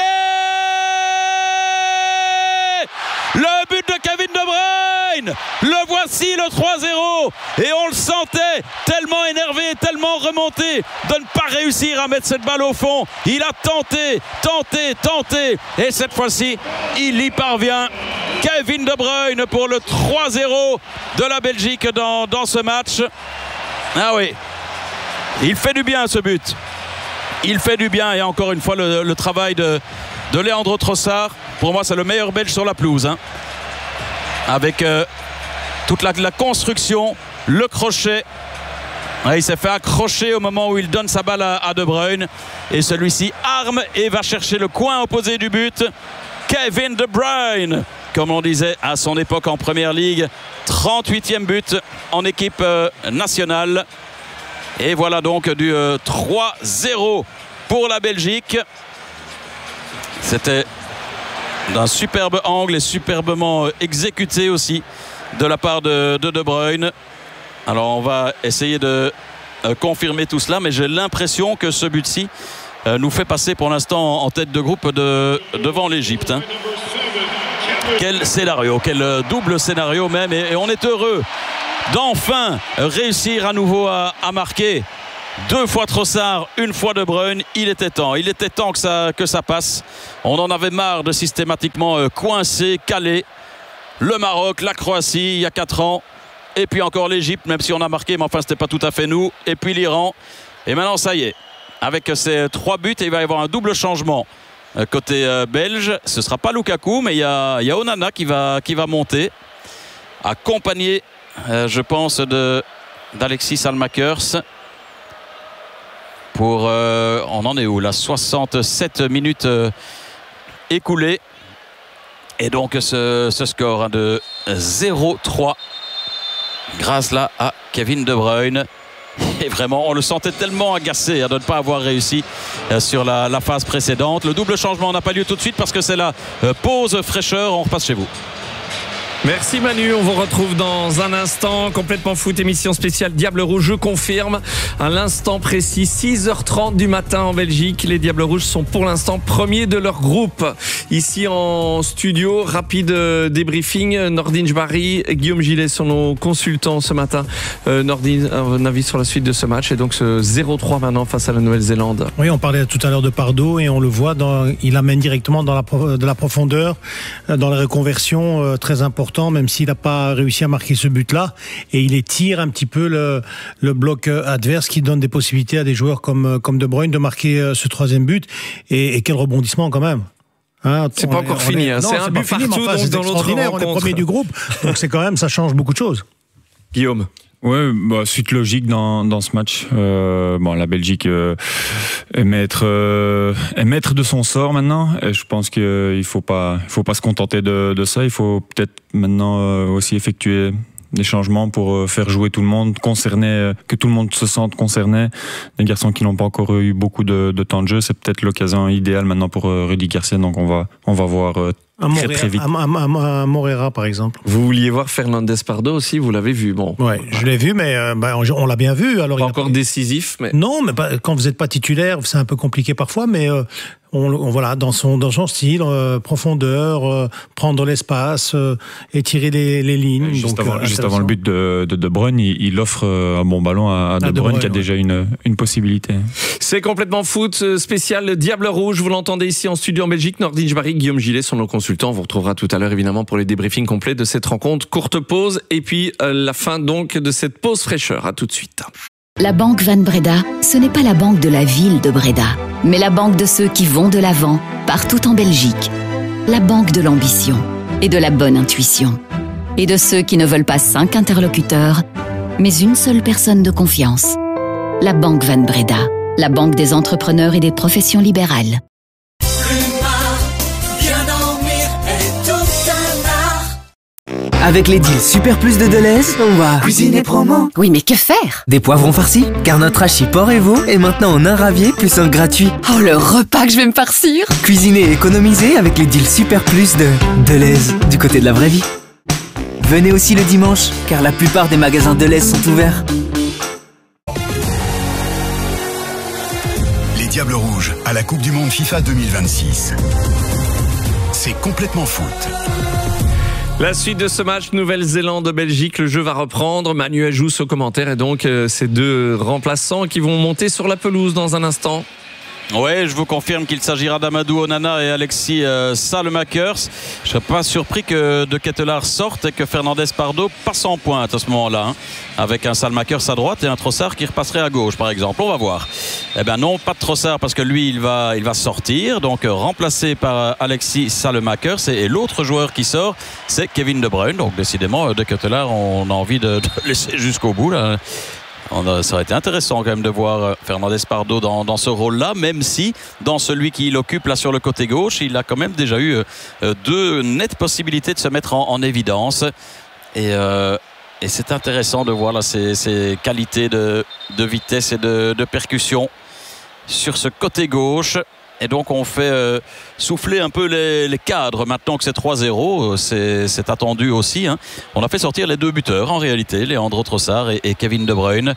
est, le but de Kevin De Bruyne. Le voici, le trois zéro, et on le sentait tellement énervé, tellement remonté de ne pas réussir à mettre cette balle au fond. Il a tenté, tenté, tenté, et cette fois-ci il y parvient. Kevin De Bruyne pour le trois zéro de la Belgique dans, dans ce match. Ah oui, il fait du bien ce but, il fait du bien, et encore une fois le, le travail de, de Leandro Trossard. Pour moi c'est le meilleur Belge sur la pelouse hein. Avec euh, toute la, la construction, le crochet. Ouais, il s'est fait accrocher au moment où il donne sa balle à, à De Bruyne, et celui-ci arme et va chercher le coin opposé du but. Kevin De Bruyne, comme on disait à son époque en Première Ligue, trente-huitième but en équipe euh, nationale. Et voilà donc du euh, trois zéro pour la Belgique. C'était d'un superbe angle et superbement exécuté aussi de la part de De, de Bruyne. Alors on va essayer de euh, confirmer tout cela, mais j'ai l'impression que ce but-ci euh, nous fait passer pour l'instant en tête de groupe de, devant l'Égypte. Hein. Quel scénario, quel double scénario même, et, et on est heureux d'enfin réussir à nouveau à, à marquer. Deux fois Trossard, une fois De Bruyne. Il était temps, il était temps que ça, que ça passe. On en avait marre de systématiquement euh, coincer, caler le Maroc, la Croatie il y a quatre ans, et puis encore l'Égypte, même si on a marqué, mais enfin c'était pas tout à fait nous, et puis l'Iran. Et maintenant ça y est, avec ces trois buts, il va y avoir un double changement côté euh, belge. Ce sera pas Lukaku, mais il y a, il y a Onana qui va, qui va monter, accompagné euh, je pense de d'Alexis Salmakers. Pour euh, on en est où là, soixante-sept minutes euh, écoulées, et donc ce, ce score hein, de zéro trois grâce là à Kevin De Bruyne. Et vraiment on le sentait tellement agacé hein, de ne pas avoir réussi euh, sur la, la phase précédente. Le double changement n'a pas lieu tout de suite parce que c'est la euh, pause fraîcheur. On repasse chez vous. Merci Manu, on vous retrouve dans un instant. Complètement foot, émission spéciale Diable Rouge, je confirme. À l'instant précis, six heures trente du matin en Belgique. Les Diables Rouges sont pour l'instant premiers de leur groupe. Ici en studio, rapide débriefing. Nordin Jbari, Guillaume Gillet sont nos consultants ce matin. Euh, Nordin, un avis sur la suite de ce match et donc ce zéro trois maintenant face à la Nouvelle-Zélande. Oui, on parlait tout à l'heure de Pardo et on le voit, dans, il amène directement dans la, de la profondeur, dans les reconversions, euh, très important. Même s'il n'a pas réussi à marquer ce but-là, et il étire un petit peu le, le bloc adverse qui donne des possibilités à des joueurs comme, comme De Bruyne de marquer ce troisième but. Et, et quel rebondissement quand même. Hein, c'est pas encore est, fini, est, hein. c'est un but fini, partout enfin, donc dans l'autre rencontre. On est premier du groupe, donc c'est quand même, ça change beaucoup de choses. Guillaume. Ouais, bah, suite logique dans, dans ce match. Euh, bon, la Belgique euh, est maître, euh, est maître de son sort maintenant. Et je pense qu'il faut pas, il faut pas se contenter de, de ça. Il faut peut-être maintenant euh, aussi effectuer des changements pour faire jouer tout le monde, concerner, que tout le monde se sente concerné. Les garçons qui n'ont pas encore eu beaucoup de, de temps de jeu, c'est peut-être l'occasion idéale maintenant pour Rudy Garcia. Donc on va, on va voir euh, très Moreira, très vite. À, à, à Moreira par exemple. Vous vouliez voir Fernandez Pardo aussi, vous l'avez vu. Bon. Ouais, je l'ai vu, mais euh, bah, on, on l'a bien vu. Alors pas il encore pas... décisif, mais non, mais pas, quand vous n'êtes pas titulaire, c'est un peu compliqué parfois, mais. Euh... On, on, voilà, dans son, dans son style, euh, profondeur, euh, prendre l'espace, euh, étirer les, les lignes. Juste, donc, avant, euh, juste avant le but de De, de Bruyne, il, il offre un bon ballon à, à De, à de Bruyne, Bruyne qui a ouais. déjà une, une possibilité. C'est complètement foot spécial Diable Rouge. Vous l'entendez ici en studio en Belgique. Nordin Jbari, Guillaume Gillet sont nos consultants. On vous retrouvera tout à l'heure évidemment pour les débriefings complets de cette rencontre. Courte pause et puis euh, la fin donc de cette pause fraîcheur. À tout de suite. La Banque Van Breda, ce n'est pas la banque de la ville de Breda, mais la banque de ceux qui vont de l'avant, partout en Belgique. La banque de l'ambition et de la bonne intuition. Et de ceux qui ne veulent pas cinq interlocuteurs, mais une seule personne de confiance. La Banque Van Breda, la banque des entrepreneurs et des professions libérales. Avec les deals Super Plus de Deleuze, on va cuisiner promo. Oui, mais que faire? Des poivrons farcis, car notre hachis porc et veau est maintenant en un ravier plus un gratuit. Oh, le repas que je vais me farcir! Cuisiner et économiser avec les deals Super Plus de Deleuze, du côté de la vraie vie. Venez aussi le dimanche, car la plupart des magasins Deleuze sont ouverts. Les Diables Rouges à la Coupe du Monde FIFA deux mille vingt-six. C'est complètement foot. La suite de ce match, Nouvelle-Zélande-Belgique, le jeu va reprendre. Manu Ajous au commentaire et donc euh, ces deux remplaçants qui vont monter sur la pelouse dans un instant. Ouais, je vous confirme qu'il s'agira d'Amadou Onana et Alexis euh, Salmakers. Je ne serais pas surpris que De Ketelaere sorte et que Fernandez Pardo passe en pointe à ce moment-là, hein, avec un Salmakers à droite et un Trossard qui repasserait à gauche, par exemple. On va voir. Eh bien non, pas de Trossard parce que lui, il va, il va sortir, donc euh, remplacé par euh, Alexis Salmakers. Et, et l'autre joueur qui sort, c'est Kevin De Bruyne. Donc décidément, euh, De Ketelaere, on a envie de, de laisser jusqu'au bout, là. On a, ça aurait été intéressant quand même de voir Fernandez Pardo dans, dans ce rôle-là, même si dans celui qu'il occupe là sur le côté gauche, il a quand même déjà eu euh, deux nettes possibilités de se mettre en, en évidence. Et, euh, et c'est intéressant de voir là ces, ces qualités de, de vitesse et de, de percussion sur ce côté gauche. Et donc on fait euh, souffler un peu les, les cadres maintenant que c'est trois zéro, c'est, c'est attendu aussi, hein. On a fait sortir les deux buteurs en réalité, Leandro Trossard et, et Kevin De Bruyne.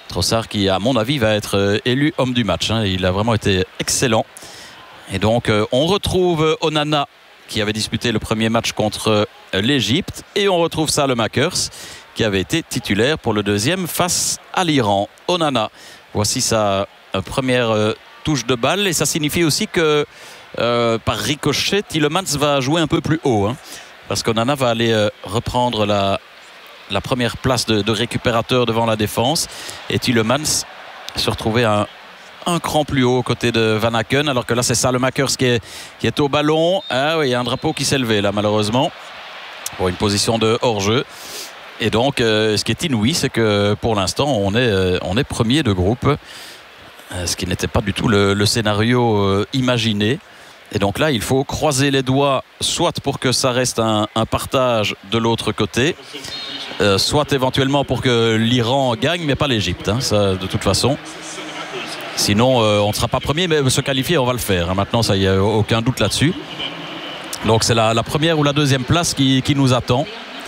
Trossard qui, à mon avis, va être élu homme du match. Hein. Il a vraiment été excellent. Et donc, euh, on retrouve Onana qui avait disputé le premier match contre l'Égypte. Et on retrouve Salemakers qui avait été titulaire pour le deuxième face à l'Iran. Onana, voici sa première euh, touche de balle. Et ça signifie aussi que euh, par ricochet, Tielemans va jouer un peu plus haut. Hein, parce qu'Onana va aller euh, reprendre la... la première place de, de récupérateur devant la défense, et Tielemans se retrouvait un, un cran plus haut aux côtés de Van Aken, alors que là c'est Salemakers qui est, qui est au ballon. Ah oui, il y a un drapeau qui s'est levé là malheureusement pour une position de hors-jeu. Et donc euh, ce qui est inouï, c'est que pour l'instant on est, euh, on est premier de groupe, euh, ce qui n'était pas du tout le, le scénario euh, imaginé. Et donc là il faut croiser les doigts, soit pour que ça reste un, un partage de l'autre côté, Euh, soit éventuellement pour que l'Iran gagne, mais pas l'Égypte, hein, ça, de toute façon. Sinon, euh, on ne sera pas premier, mais se qualifier, on va le faire. Hein. Maintenant, ça, il n'y a aucun doute là-dessus. Donc, c'est la, la première ou la deuxième place qui, qui nous attend.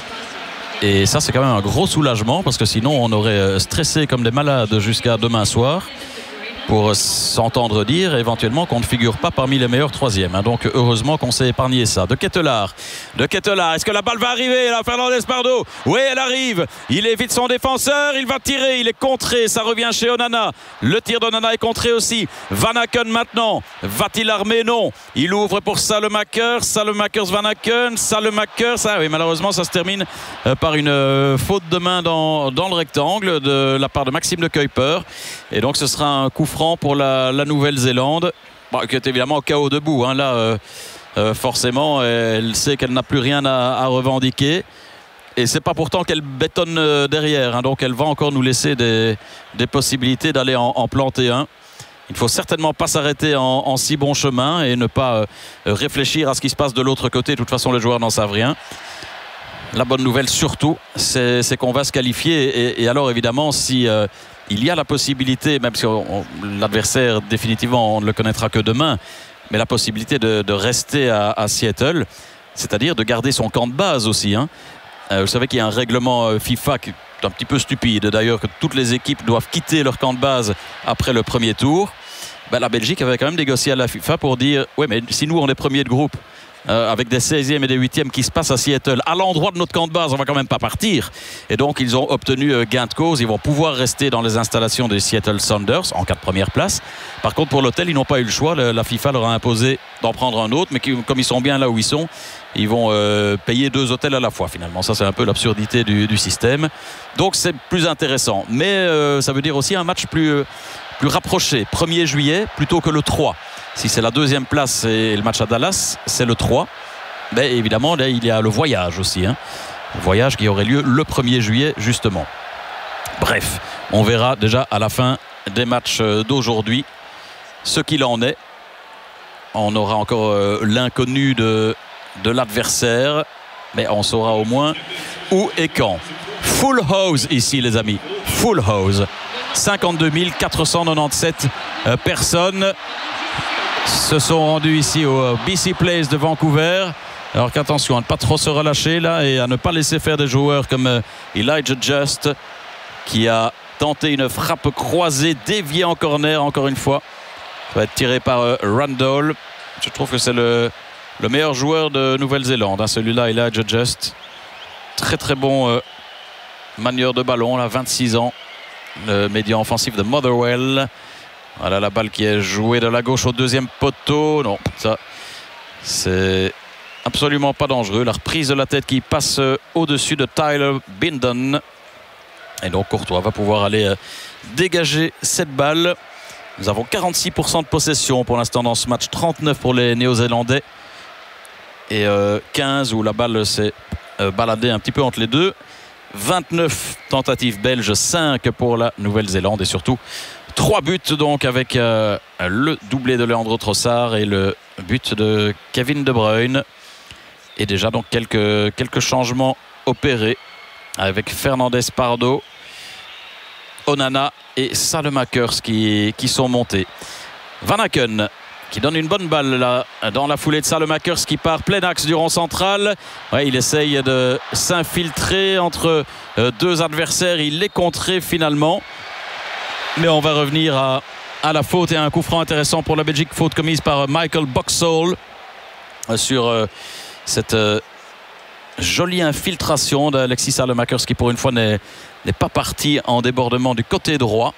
Et ça, c'est quand même un gros soulagement, parce que sinon, on aurait stressé comme des malades jusqu'à demain soir pour s'entendre dire éventuellement qu'on ne figure pas parmi les meilleurs troisièmes. Hein. Donc heureusement qu'on s'est épargné ça. De Ketelaar, de Ketelaar, est-ce que la balle va arriver là, Fernandez Pardo? Oui, elle arrive. Il évite son défenseur, il va tirer, il est contré, ça revient chez Onana. Le tir d'Onana est contré aussi. Van Aken maintenant, va-t-il armer? Non. Il ouvre pour Salemakers, Salemakers Van Aken, Salemakers. Ah oui, malheureusement ça se termine par une faute de main dans, dans le rectangle de la part de Maxime de Kuiper. Et donc ce sera un coup franc pour la, la Nouvelle-Zélande, bon, qui est évidemment K O debout. Hein, là, euh, euh, forcément, elle sait qu'elle n'a plus rien à, à revendiquer. Et c'est pas pourtant qu'elle bétonne euh, derrière. Hein, donc elle va encore nous laisser des, des possibilités d'aller en, en planter un. Il ne faut certainement pas s'arrêter en, en si bon chemin et ne pas euh, réfléchir à ce qui se passe de l'autre côté. De toute façon, les joueurs n'en savent rien. La bonne nouvelle surtout, c'est, c'est qu'on va se qualifier. Et, et alors évidemment, si... Euh, il y a la possibilité, même si on, l'adversaire définitivement on ne le connaîtra que demain, mais la possibilité de, de rester à, à Seattle, c'est-à-dire de garder son camp de base aussi. Hein. Euh, vous savez qu'il y a un règlement euh, FIFA qui est un petit peu stupide, d'ailleurs, que toutes les équipes doivent quitter leur camp de base après le premier tour. Ben, la Belgique avait quand même négocié à la FIFA pour dire oui, mais si nous on est premier de groupe, Euh, avec des seizièmes et des huitièmes qui se passent à Seattle, à l'endroit de notre camp de base, on va quand même pas partir. Et donc ils ont obtenu euh, gain de cause. Ils vont pouvoir rester dans les installations des Seattle Sounders en cas de première place. Par contre, pour l'hôtel, ils n'ont pas eu le choix. Le, la FIFA leur a imposé d'en prendre un autre, mais qui, comme ils sont bien là où ils sont, ils vont euh, payer deux hôtels à la fois finalement. Ça, c'est un peu l'absurdité du, du système. Donc c'est plus intéressant. Mais euh, ça veut dire aussi un match plus, euh, plus rapproché. premier juillet plutôt que le trois. Si c'est la deuxième place et le match à Dallas, c'est le trois. Mais évidemment, là, il y a le voyage aussi. Hein. Le voyage qui aurait lieu le premier juillet, justement. Bref, on verra déjà à la fin des matchs d'aujourd'hui ce qu'il en est. On aura encore euh, l'inconnu de, de l'adversaire, mais on saura au moins où et quand. Full house ici, les amis. Full house. cinquante-deux mille quatre cent quatre-vingt-dix-sept euh, personnes se sont rendus ici au B C Place de Vancouver. Alors qu'attention à ne pas trop se relâcher là et à ne pas laisser faire des joueurs comme Elijah Just qui a tenté une frappe croisée déviée en corner encore une fois. Ça va être tiré par Randall. Je trouve que c'est le, le meilleur joueur de Nouvelle-Zélande, hein, celui-là, Elijah Just. Très très bon euh, manieur de ballon, là, vingt-six ans. Le médian offensif de Motherwell. Voilà la balle qui est jouée de la gauche au deuxième poteau. Non, ça, c'est absolument pas dangereux. La reprise de la tête qui passe au-dessus de Tyler Bindon. Et donc Courtois va pouvoir aller euh, dégager cette balle. Nous avons quarante-six pour cent de possession pour l'instant dans ce match. trente-neuf pour les Néo-Zélandais. Et euh, quinze où la balle s'est euh, baladée un petit peu entre les deux. vingt-neuf tentatives belges, cinq pour la Nouvelle-Zélande. Et surtout trois buts donc avec euh, le doublé de Leandro Trossard et le but de Kevin De Bruyne. Et déjà donc quelques, quelques changements opérés avec Fernandez Pardo, Onana et Salemakers qui, qui sont montés. Van Aken qui donne une bonne balle là dans la foulée de Salemakers qui part plein axe du rond central. Ouais, il essaye de s'infiltrer entre euh, deux adversaires. Il les contré finalement. Mais on va revenir à, à la faute et à un coup franc intéressant pour la Belgique. Faute commise par Michael Boxall sur euh, cette euh, jolie infiltration d'Alexis Salemakers qui pour une fois n'est pas parti en débordement du côté droit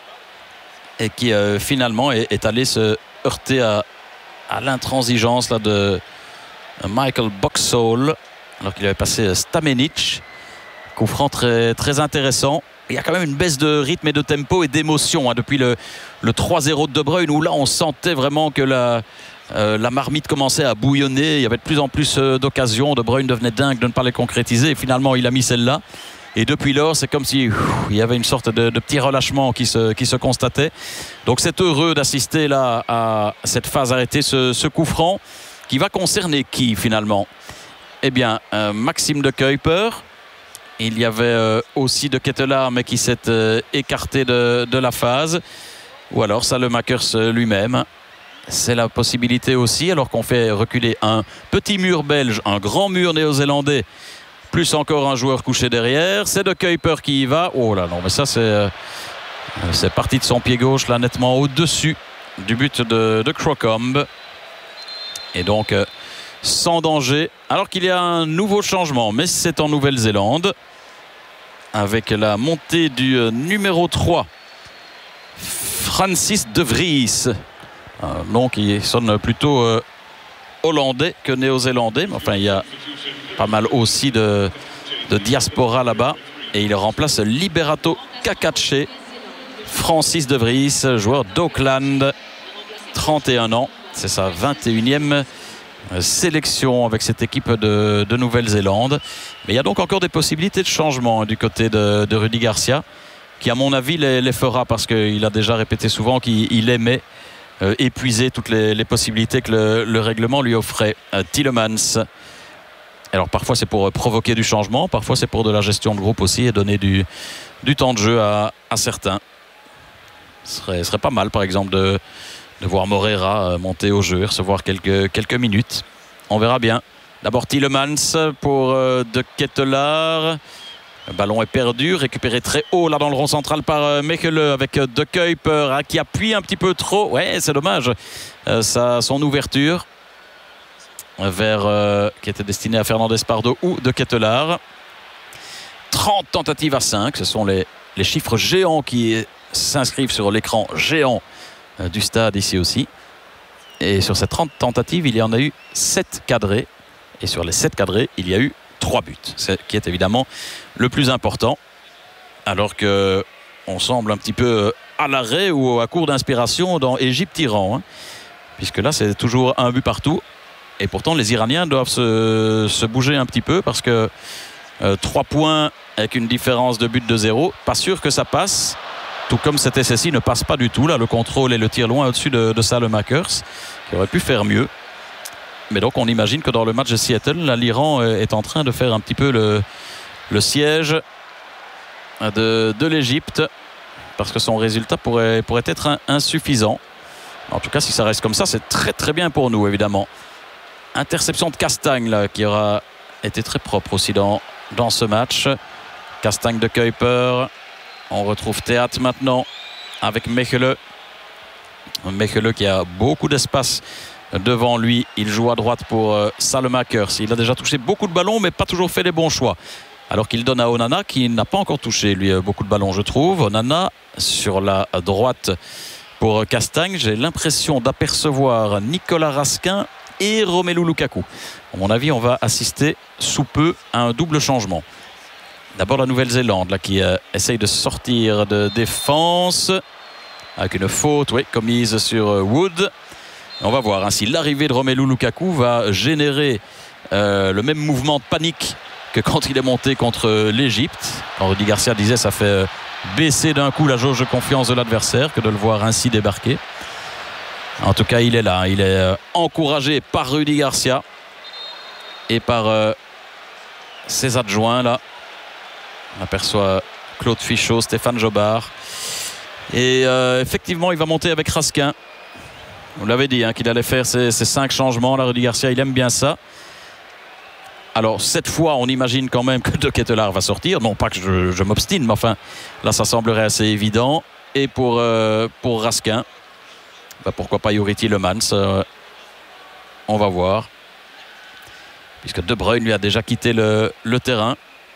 et qui euh, finalement est, est allé se heurter à, à l'intransigeance là, de Michael Boxall alors qu'il avait passé Stamenic. Coup franc très, très intéressant. Il y a quand même une baisse de rythme et de tempo et d'émotion hein, depuis le, le trois zéro de De Bruyne où là on sentait vraiment que la, euh, la marmite commençait à bouillonner. Il y avait de plus en plus euh, d'occasions. De Bruyne devenait dingue de ne pas les concrétiser et finalement il a mis celle-là. Et depuis lors c'est comme si ouf, il y avait une sorte de, de petit relâchement qui se, qui se constatait. Donc c'est heureux d'assister là à cette phase arrêtée, ce, ce coup franc qui va concerner qui finalement? Eh bien euh, Maxime de Kuiper. Il y avait euh, aussi de Ketelaar mais qui s'est euh, écarté de, de la phase. Ou alors Salemakers lui-même. C'est la possibilité aussi alors qu'on fait reculer un petit mur belge, un grand mur néo-zélandais. Plus encore un joueur couché derrière. C'est de Kuiper qui y va. Oh là non mais ça c'est euh, c'est parti de son pied gauche là nettement au-dessus du but de, de Crocombe. Et donc euh, sans danger alors qu'il y a un nouveau changement mais c'est en Nouvelle-Zélande avec la montée du euh, numéro trois Francis de Vries, un nom qui sonne plutôt euh, hollandais que néo-zélandais mais enfin il y a pas mal aussi de, de diaspora là-bas et il remplace Liberato Kakache. Francis de Vries, joueur d'Auckland, trente et un ans, c'est sa vingt et unième sélection avec cette équipe de, de Nouvelle-Zélande. Mais il y a donc encore des possibilités de changement hein, du côté de, de Rudy Garcia qui à mon avis les, les fera parce qu'il a déjà répété souvent qu'il aimait euh, épuiser toutes les, les possibilités que le, le règlement lui offrait. euh, Tielemans, alors parfois c'est pour provoquer du changement, parfois c'est pour de la gestion de groupe aussi et donner du, du temps de jeu à, à certains. Ce serait, serait pas mal par exemple de de voir Moreira monter au jeu, recevoir quelques, quelques minutes. On verra bien. D'abord Tielemans pour euh, de Ketelaar. Le ballon est perdu, récupéré très haut là dans le rond central par euh, Mechelen avec euh, de Kuiper hein, qui appuie un petit peu trop. Ouais, c'est dommage. Euh, ça, son ouverture vers euh, qui était destinée à Fernandez Pardo ou de Ketelaar. trente tentatives à cinq. Ce sont les, les chiffres géants qui s'inscrivent sur l'écran géant du stade ici aussi. Et sur ces trente tentatives, il y en a eu sept cadrés. Et sur les sept cadrés, il y a eu trois buts. C'est qui est évidemment le plus important. Alors que on semble un petit peu à l'arrêt ou à court d'inspiration dans Égypte-Iran. Hein, puisque là, c'est toujours un but partout. Et pourtant, les Iraniens doivent se, se bouger un petit peu parce que euh, trois points avec une différence de but de zéro, pas sûr que ça passe. Tout comme cet essai-ci ne passe pas du tout. Là, le contrôle et le tir loin au-dessus de, de Salemakers, qui aurait pu faire mieux. Mais donc, on imagine que dans le match de Seattle, l'Iran est en train de faire un petit peu le, le siège de, de l'Égypte, parce que son résultat pourrait, pourrait être insuffisant. En tout cas, si ça reste comme ça, c'est très très bien pour nous, évidemment. Interception de Castagne, là, qui aura été très propre aussi dans, dans ce match. Castagne de Kuiper. On retrouve Théâtre maintenant avec Mechelen. Mechelen qui a beaucoup d'espace devant lui. Il joue à droite pour euh, Salemakers. Il a déjà touché beaucoup de ballons mais pas toujours fait les bons choix. Alors qu'il donne à Onana qui n'a pas encore touché lui beaucoup de ballons je trouve. Onana sur la droite pour Castagne. J'ai l'impression d'apercevoir Nicolas Raskin et Romelu Lukaku. À mon avis on va assister sous peu à un double changement. D'abord la Nouvelle-Zélande là, qui euh, essaye de sortir de défense avec une faute oui, commise sur euh, Wood. On va voir hein, si l'arrivée de Romelu Lukaku va générer euh, le même mouvement de panique que quand il est monté contre l'Égypte. Quand Rudy Garcia disait ça fait euh, baisser d'un coup la jauge de confiance de l'adversaire que de le voir ainsi débarquer. En tout cas il est là, il est euh, encouragé par Rudy Garcia et par euh, ses adjoints là. On aperçoit Claude Fichot, Stéphane Jobard. Et euh, effectivement, il va monter avec Raskin. Vous l'avez dit, hein, qu'il allait faire ces, ces cinq changements. Là, Rudy Garcia, il aime bien ça. Alors, cette fois, on imagine quand même que de Ketelaar va sortir. Non pas que je, je m'obstine, mais enfin, là, ça semblerait assez évident. et pour, euh, pour Raskin. Bah, pourquoi pas Juri Tielemans, euh, on va voir. Puisque De Bruyne lui a déjà quitté le, le terrain.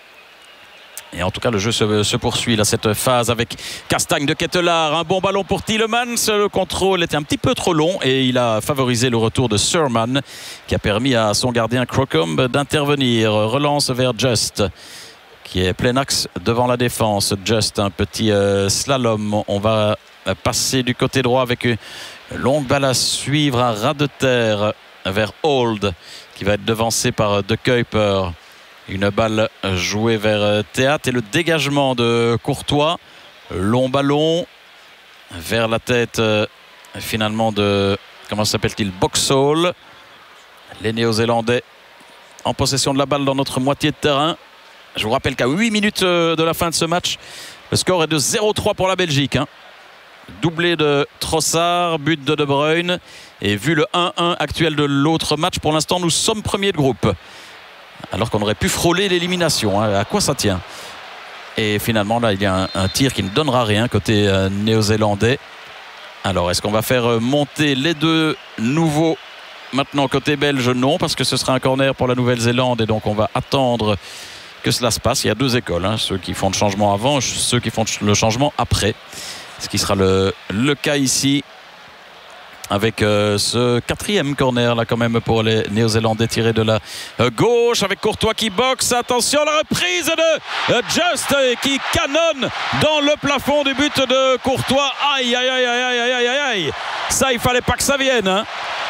Et en tout cas, le jeu se, se poursuit, là, cette phase avec Castagne de Ketelaar. Un bon ballon pour Tielemans. Le contrôle était un petit peu trop long et il a favorisé le retour de Surman qui a permis à son gardien Crocombe d'intervenir. Relance vers Just qui est plein axe devant la défense. Just, un petit euh, slalom. On va passer du côté droit avec une longue balle à suivre à ras de terre vers Old qui va être devancé par De Kuyper. Une balle jouée vers Théat et le dégagement de Courtois. Long ballon vers la tête euh, finalement de, comment s'appelle-t-il, Boxall. Les Néo-Zélandais en possession de la balle dans notre moitié de terrain. Je vous rappelle qu'à huit minutes de la fin de ce match, le score est de zéro trois pour la Belgique. Hein. Doublé de Trossard, but de De Bruyne. Et vu le un un actuel de l'autre match, pour l'instant nous sommes premiers de groupe. Alors qu'on aurait pu frôler l'élimination. Hein. À quoi ça tient? Et finalement, là, il y a un, un tir qui ne donnera rien côté euh, néo-zélandais. Alors, est-ce qu'on va faire monter les deux nouveaux maintenant côté belge? Non, parce que ce sera un corner pour la Nouvelle-Zélande. Et donc, on va attendre que cela se passe. Il y a deux écoles. Hein. Ceux qui font le changement avant, ceux qui font le changement après. Ce qui sera le, le cas ici. Avec euh, ce quatrième corner là quand même pour les Néo-Zélandais tiré de la euh, gauche avec Courtois qui boxe. Attention, la reprise de euh, Just euh, qui canonne dans le plafond du but de Courtois. Aïe aïe aïe aïe aïe aïe aïe. Ça, il fallait pas que ça vienne. Hein.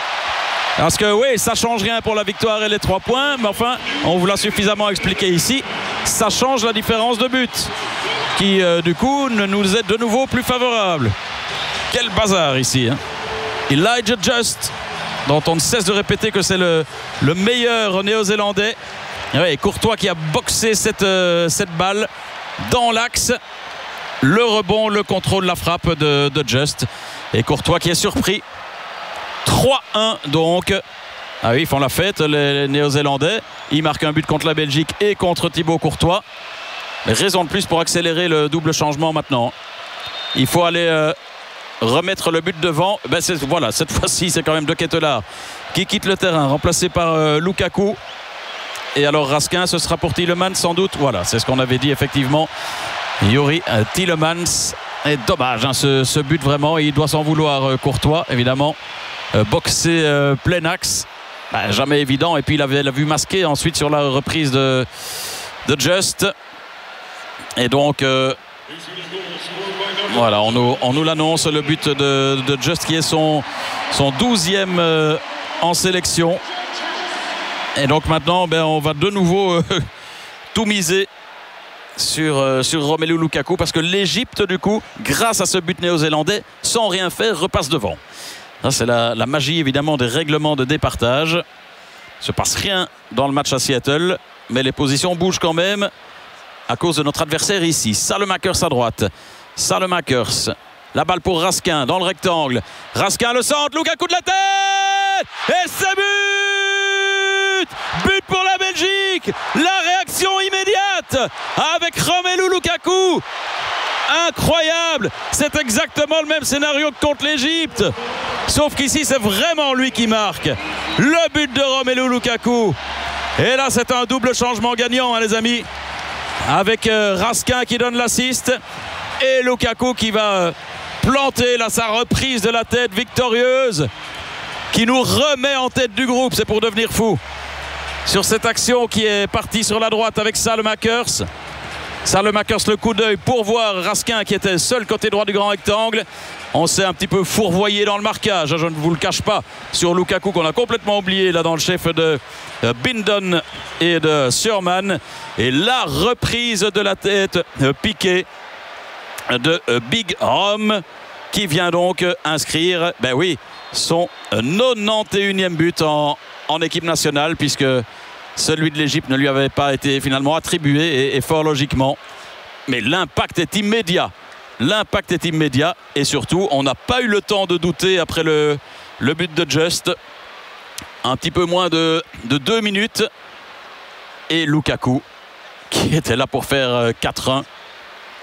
Parce que oui, ça change rien pour la victoire et les trois points. Mais enfin, on vous l'a suffisamment expliqué ici. Ça change la différence de but qui euh, du coup nous est de nouveau plus favorable. Quel bazar ici. Hein. Elijah Just, dont on ne cesse de répéter que c'est le, le meilleur néo-zélandais. Et ouais, Courtois qui a boxé cette, euh, cette balle dans l'axe. Le rebond, le contrôle, la frappe de, de Just. Et Courtois qui est surpris. trois un donc. Ah oui, ils font la fête, les, les néo-zélandais. Ils marquent un but contre la Belgique et contre Thibaut Courtois. Mais raison de plus pour accélérer le double changement maintenant. Il faut aller... Euh, remettre le but devant. Ben voilà, cette fois-ci c'est quand même De Ketelaar qui quitte le terrain, remplacé par euh, Lukaku. Et alors Raskin, ce sera pour Tielemans sans doute. Voilà, c'est ce qu'on avait dit effectivement. Juri euh, Tielemans. Et dommage hein, ce, ce but vraiment. Il doit s'en vouloir euh, Courtois évidemment. Euh, boxer euh, plein axe, ben, jamais évident. Et puis il avait la vue masquée ensuite sur la reprise de, de Just. Et donc euh, voilà, on nous, on nous l'annonce, le but de, de Just qui est son, son douzième euh, en sélection. Et donc maintenant, ben, on va de nouveau euh, tout miser sur, euh, sur Romelu Lukaku parce que l'Égypte, du coup, grâce à ce but néo-zélandais, sans rien faire, repasse devant. C'est la, la magie, évidemment, des règlements de départage. Il ne se passe rien dans le match à Seattle, mais les positions bougent quand même à cause de notre adversaire ici. Salemakers à droite. Salemakers, la balle pour Raskin dans le rectangle. Raskin le centre, Lukaku de la tête et c'est but! But pour la Belgique. La réaction immédiate avec Romelu Lukaku. Incroyable, c'est exactement le même scénario que contre l'Égypte, sauf qu'ici c'est vraiment lui qui marque. Le but de Romelu Lukaku. Et là c'est un double changement gagnant hein, les amis, avec euh, Raskin qui donne l'assist et Lukaku qui va planter là sa reprise de la tête victorieuse qui nous remet en tête du groupe. C'est pour devenir fou sur cette action qui est partie sur la droite avec Salemakers. Salemakers le coup d'œil pour voir Raskin qui était seul côté droit du grand rectangle. On s'est un petit peu fourvoyé dans le marquage, je ne vous le cache pas, sur Lukaku qu'on a complètement oublié là dans le chef de Bindon et de Surman. Et la reprise de la tête piquée de Big Rom qui vient donc inscrire, ben oui, son quatre-vingt-onze e but en, en équipe nationale, puisque celui de l'Égypte ne lui avait pas été finalement attribué et, et fort logiquement. Mais l'impact est immédiat. L'impact est immédiat et surtout on n'a pas eu le temps de douter après le, le but de Just. Un petit peu moins de, de deux minutes et Lukaku qui était là pour faire quatre un.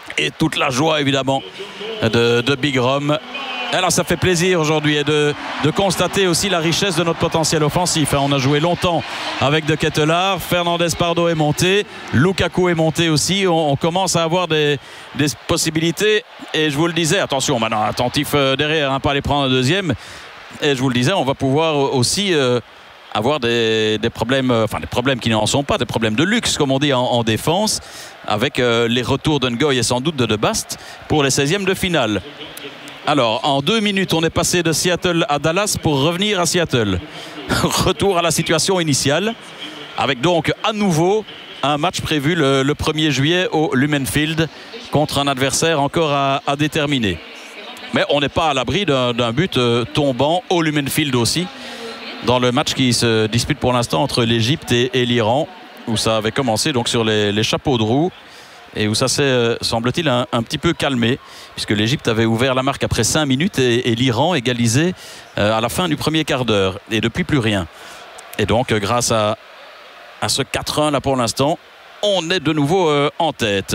et toute la joie évidemment de, de Big Rom. Alors ça fait plaisir aujourd'hui de, de constater aussi la richesse de notre potentiel offensif. On a joué longtemps avec De Ketelaere, Fernandez Pardo est monté, Lukaku est monté aussi. On, on commence à avoir des, des possibilités et je vous le disais, attention maintenant attentif derrière, hein, pas aller prendre un deuxième. Et je vous le disais, on va pouvoir aussi euh, avoir des, des problèmes, euh, enfin des problèmes qui n'en sont pas, des problèmes de luxe comme on dit en, en défense, avec euh, les retours d'Ngoy et sans doute de De Bast pour les seizièmes de finale. Alors, en deux minutes, on est passé de Seattle à Dallas pour revenir à Seattle. Retour à la situation initiale, avec donc à nouveau un match prévu le, le premier juillet au Lumen Field contre un adversaire encore à, à déterminer. Mais on n'est pas à l'abri d'un, d'un but euh, tombant au Lumen Field aussi, dans le match qui se dispute pour l'instant entre l'Égypte et, et l'Iran, où ça avait commencé donc sur les, les chapeaux de roue. Et où ça s'est, euh, semble-t-il, un, un petit peu calmé, puisque l'Égypte avait ouvert la marque après cinq minutes et, et l'Iran égalisé euh, à la fin du premier quart d'heure. Et depuis, plus rien. Et donc, euh, grâce à, à ce quatre un là pour l'instant, on est de nouveau euh, en tête.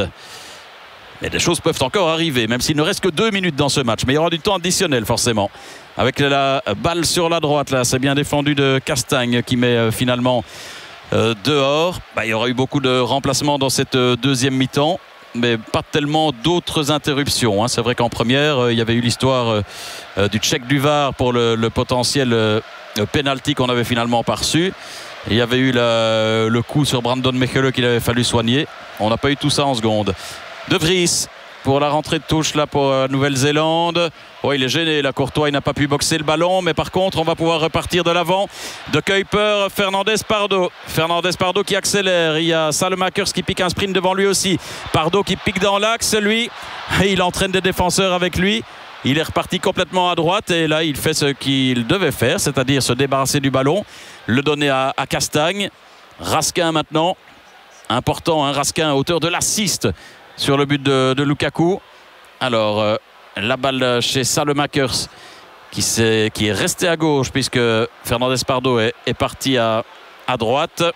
Mais des choses peuvent encore arriver, même s'il ne reste que deux minutes dans ce match. Mais il y aura du temps additionnel, forcément. Avec la balle sur la droite, là, c'est bien défendu de Castagne qui met euh, finalement... Euh, dehors, bah, il y aura eu beaucoup de remplacements dans cette euh, deuxième mi-temps, mais pas tellement d'autres interruptions, hein. C'est vrai qu'en première, euh, il y avait eu l'histoire euh, euh, du check du V A R pour le, le potentiel euh, penalty qu'on avait finalement pas reçu. Il y avait eu la, le coup sur Brandon Mechele qu'il avait fallu soigner. On n'a pas eu tout ça en seconde. De Vries pour la rentrée de touche là pour euh, Nouvelle-Zélande. Oh, il est gêné, la Courtois, il n'a pas pu boxer le ballon, mais par contre, on va pouvoir repartir de l'avant. De Kuiper, Fernandez Pardo. Fernandez Pardo qui accélère. Il y a Salemakers qui pique un sprint devant lui aussi. Pardo qui pique dans l'axe, lui. Et il entraîne des défenseurs avec lui. Il est reparti complètement à droite et là, il fait ce qu'il devait faire, c'est-à-dire se débarrasser du ballon, le donner à, à Castagne. Raskin maintenant. Important, hein, Raskin, auteur de l'assist sur le but de, de Lukaku. Alors... Euh, la balle chez Salemakers qui, qui est resté à gauche puisque Fernandez Pardo est, est parti à, à droite.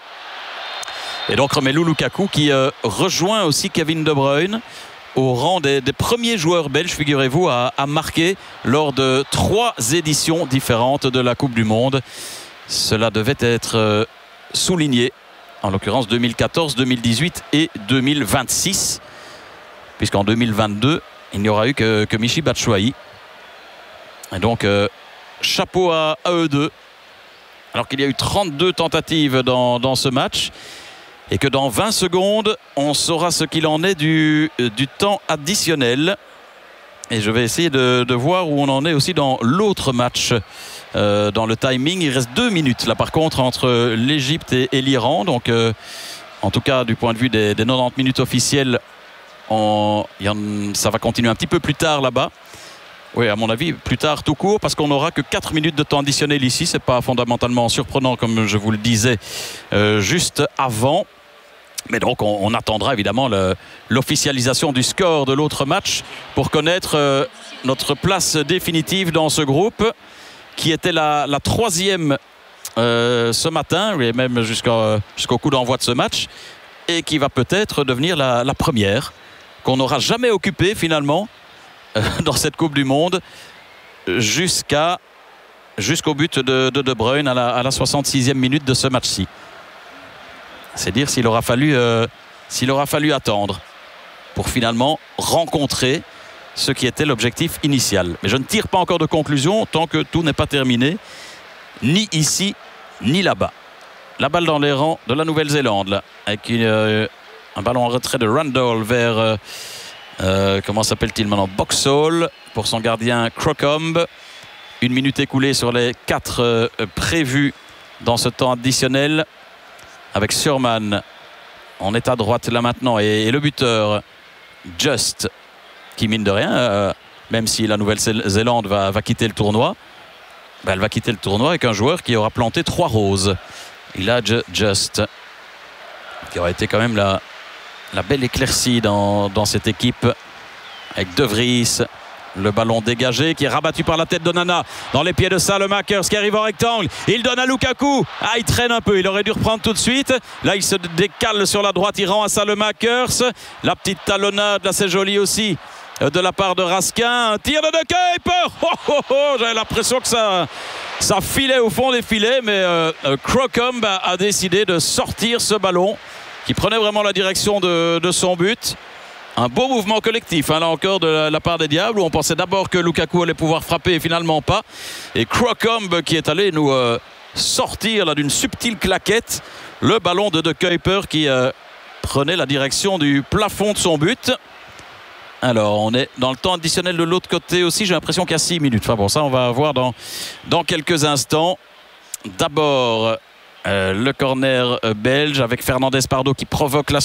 Et donc Romelu Lukaku qui euh, rejoint aussi Kevin De Bruyne au rang des, des premiers joueurs belges, figurez-vous, à, à marquer lors de trois éditions différentes de la Coupe du Monde. Cela devait être euh, souligné, en l'occurrence deux mille quatorze, deux mille dix-huit et deux mille vingt-six, puisqu'en deux mille vingt-deux, il n'y aura eu que, que Michy Batshuayi. Et donc, euh, chapeau à, à eux deux. Alors qu'il y a eu trente-deux tentatives dans, dans ce match. Et que dans vingt secondes, on saura ce qu'il en est du, du temps additionnel. Et je vais essayer de, de voir où on en est aussi dans l'autre match. Euh, dans le timing, il reste deux minutes là par contre entre l'Égypte et, et l'Iran. Donc, euh, en tout cas, du point de vue des, des quatre-vingt-dix minutes officielles, On, ça va continuer un petit peu plus tard là-bas. Oui, à mon avis, plus tard tout court, parce qu'on n'aura que quatre minutes de temps additionnel ici. C'est pas fondamentalement surprenant, comme je vous le disais euh, juste avant. Mais donc, on, on attendra évidemment le, l'officialisation du score de l'autre match pour connaître euh, notre place définitive dans ce groupe, qui était la, la troisième euh, ce matin, et même jusqu'au, jusqu'au coup d'envoi de ce match, et qui va peut-être devenir la, la première qu'on n'aura jamais occupé finalement euh, dans cette Coupe du Monde jusqu'à, jusqu'au but de De, de Bruyne à la, à la soixante-sixième minute de ce match-ci. C'est dire s'il aura fallu, euh, s'il aura fallu attendre pour finalement rencontrer ce qui était l'objectif initial. Mais je ne tire pas encore de conclusion tant que tout n'est pas terminé, ni ici, ni là-bas. La balle dans les rangs de la Nouvelle-Zélande, là, avec une, euh, un ballon en retrait de Randall vers, euh, euh, comment s'appelle-t-il maintenant, Boxall, pour son gardien Crocombe. Une minute écoulée sur les quatre euh, prévus dans ce temps additionnel, avec Surman. On est à droite là maintenant, et, et le buteur, Just, qui mine de rien, euh, même si la Nouvelle-Zélande va, va quitter le tournoi, ben elle va quitter le tournoi avec un joueur qui aura planté trois roses. Il a Just, qui aura été quand même la, la belle éclaircie dans, dans cette équipe, avec De Vries, Le ballon dégagé qui est rabattu par la tête d'Onana dans les pieds de Salemakers qui arrive en rectangle. Il donne à Lukaku. Ah, il traîne un peu. Il aurait dû reprendre tout de suite. Là, il se décale sur la droite. Il rend à Salemakers. La petite talonnade, assez jolie aussi, de la part de Raskin. Un tir de De Kuyper. Oh, oh, oh, j'avais l'impression que ça, ça filait au fond des filets. Mais euh, Crocombe a, a décidé de sortir ce ballon qui prenait vraiment la direction de, de son but. Un beau mouvement collectif, hein, là encore, de la, la part des Diables, où on pensait d'abord que Lukaku allait pouvoir frapper et finalement pas. Et Crocombe qui est allé nous euh, sortir là d'une subtile claquette le ballon de De Kuyper qui euh, prenait la direction du plafond de son but. Alors, on est dans le temps additionnel de l'autre côté aussi. J'ai l'impression qu'il y a six minutes. Enfin bon, ça, on va voir dans, dans quelques instants. D'abord, euh, le corner belge avec Fernandez Pardo qui provoque la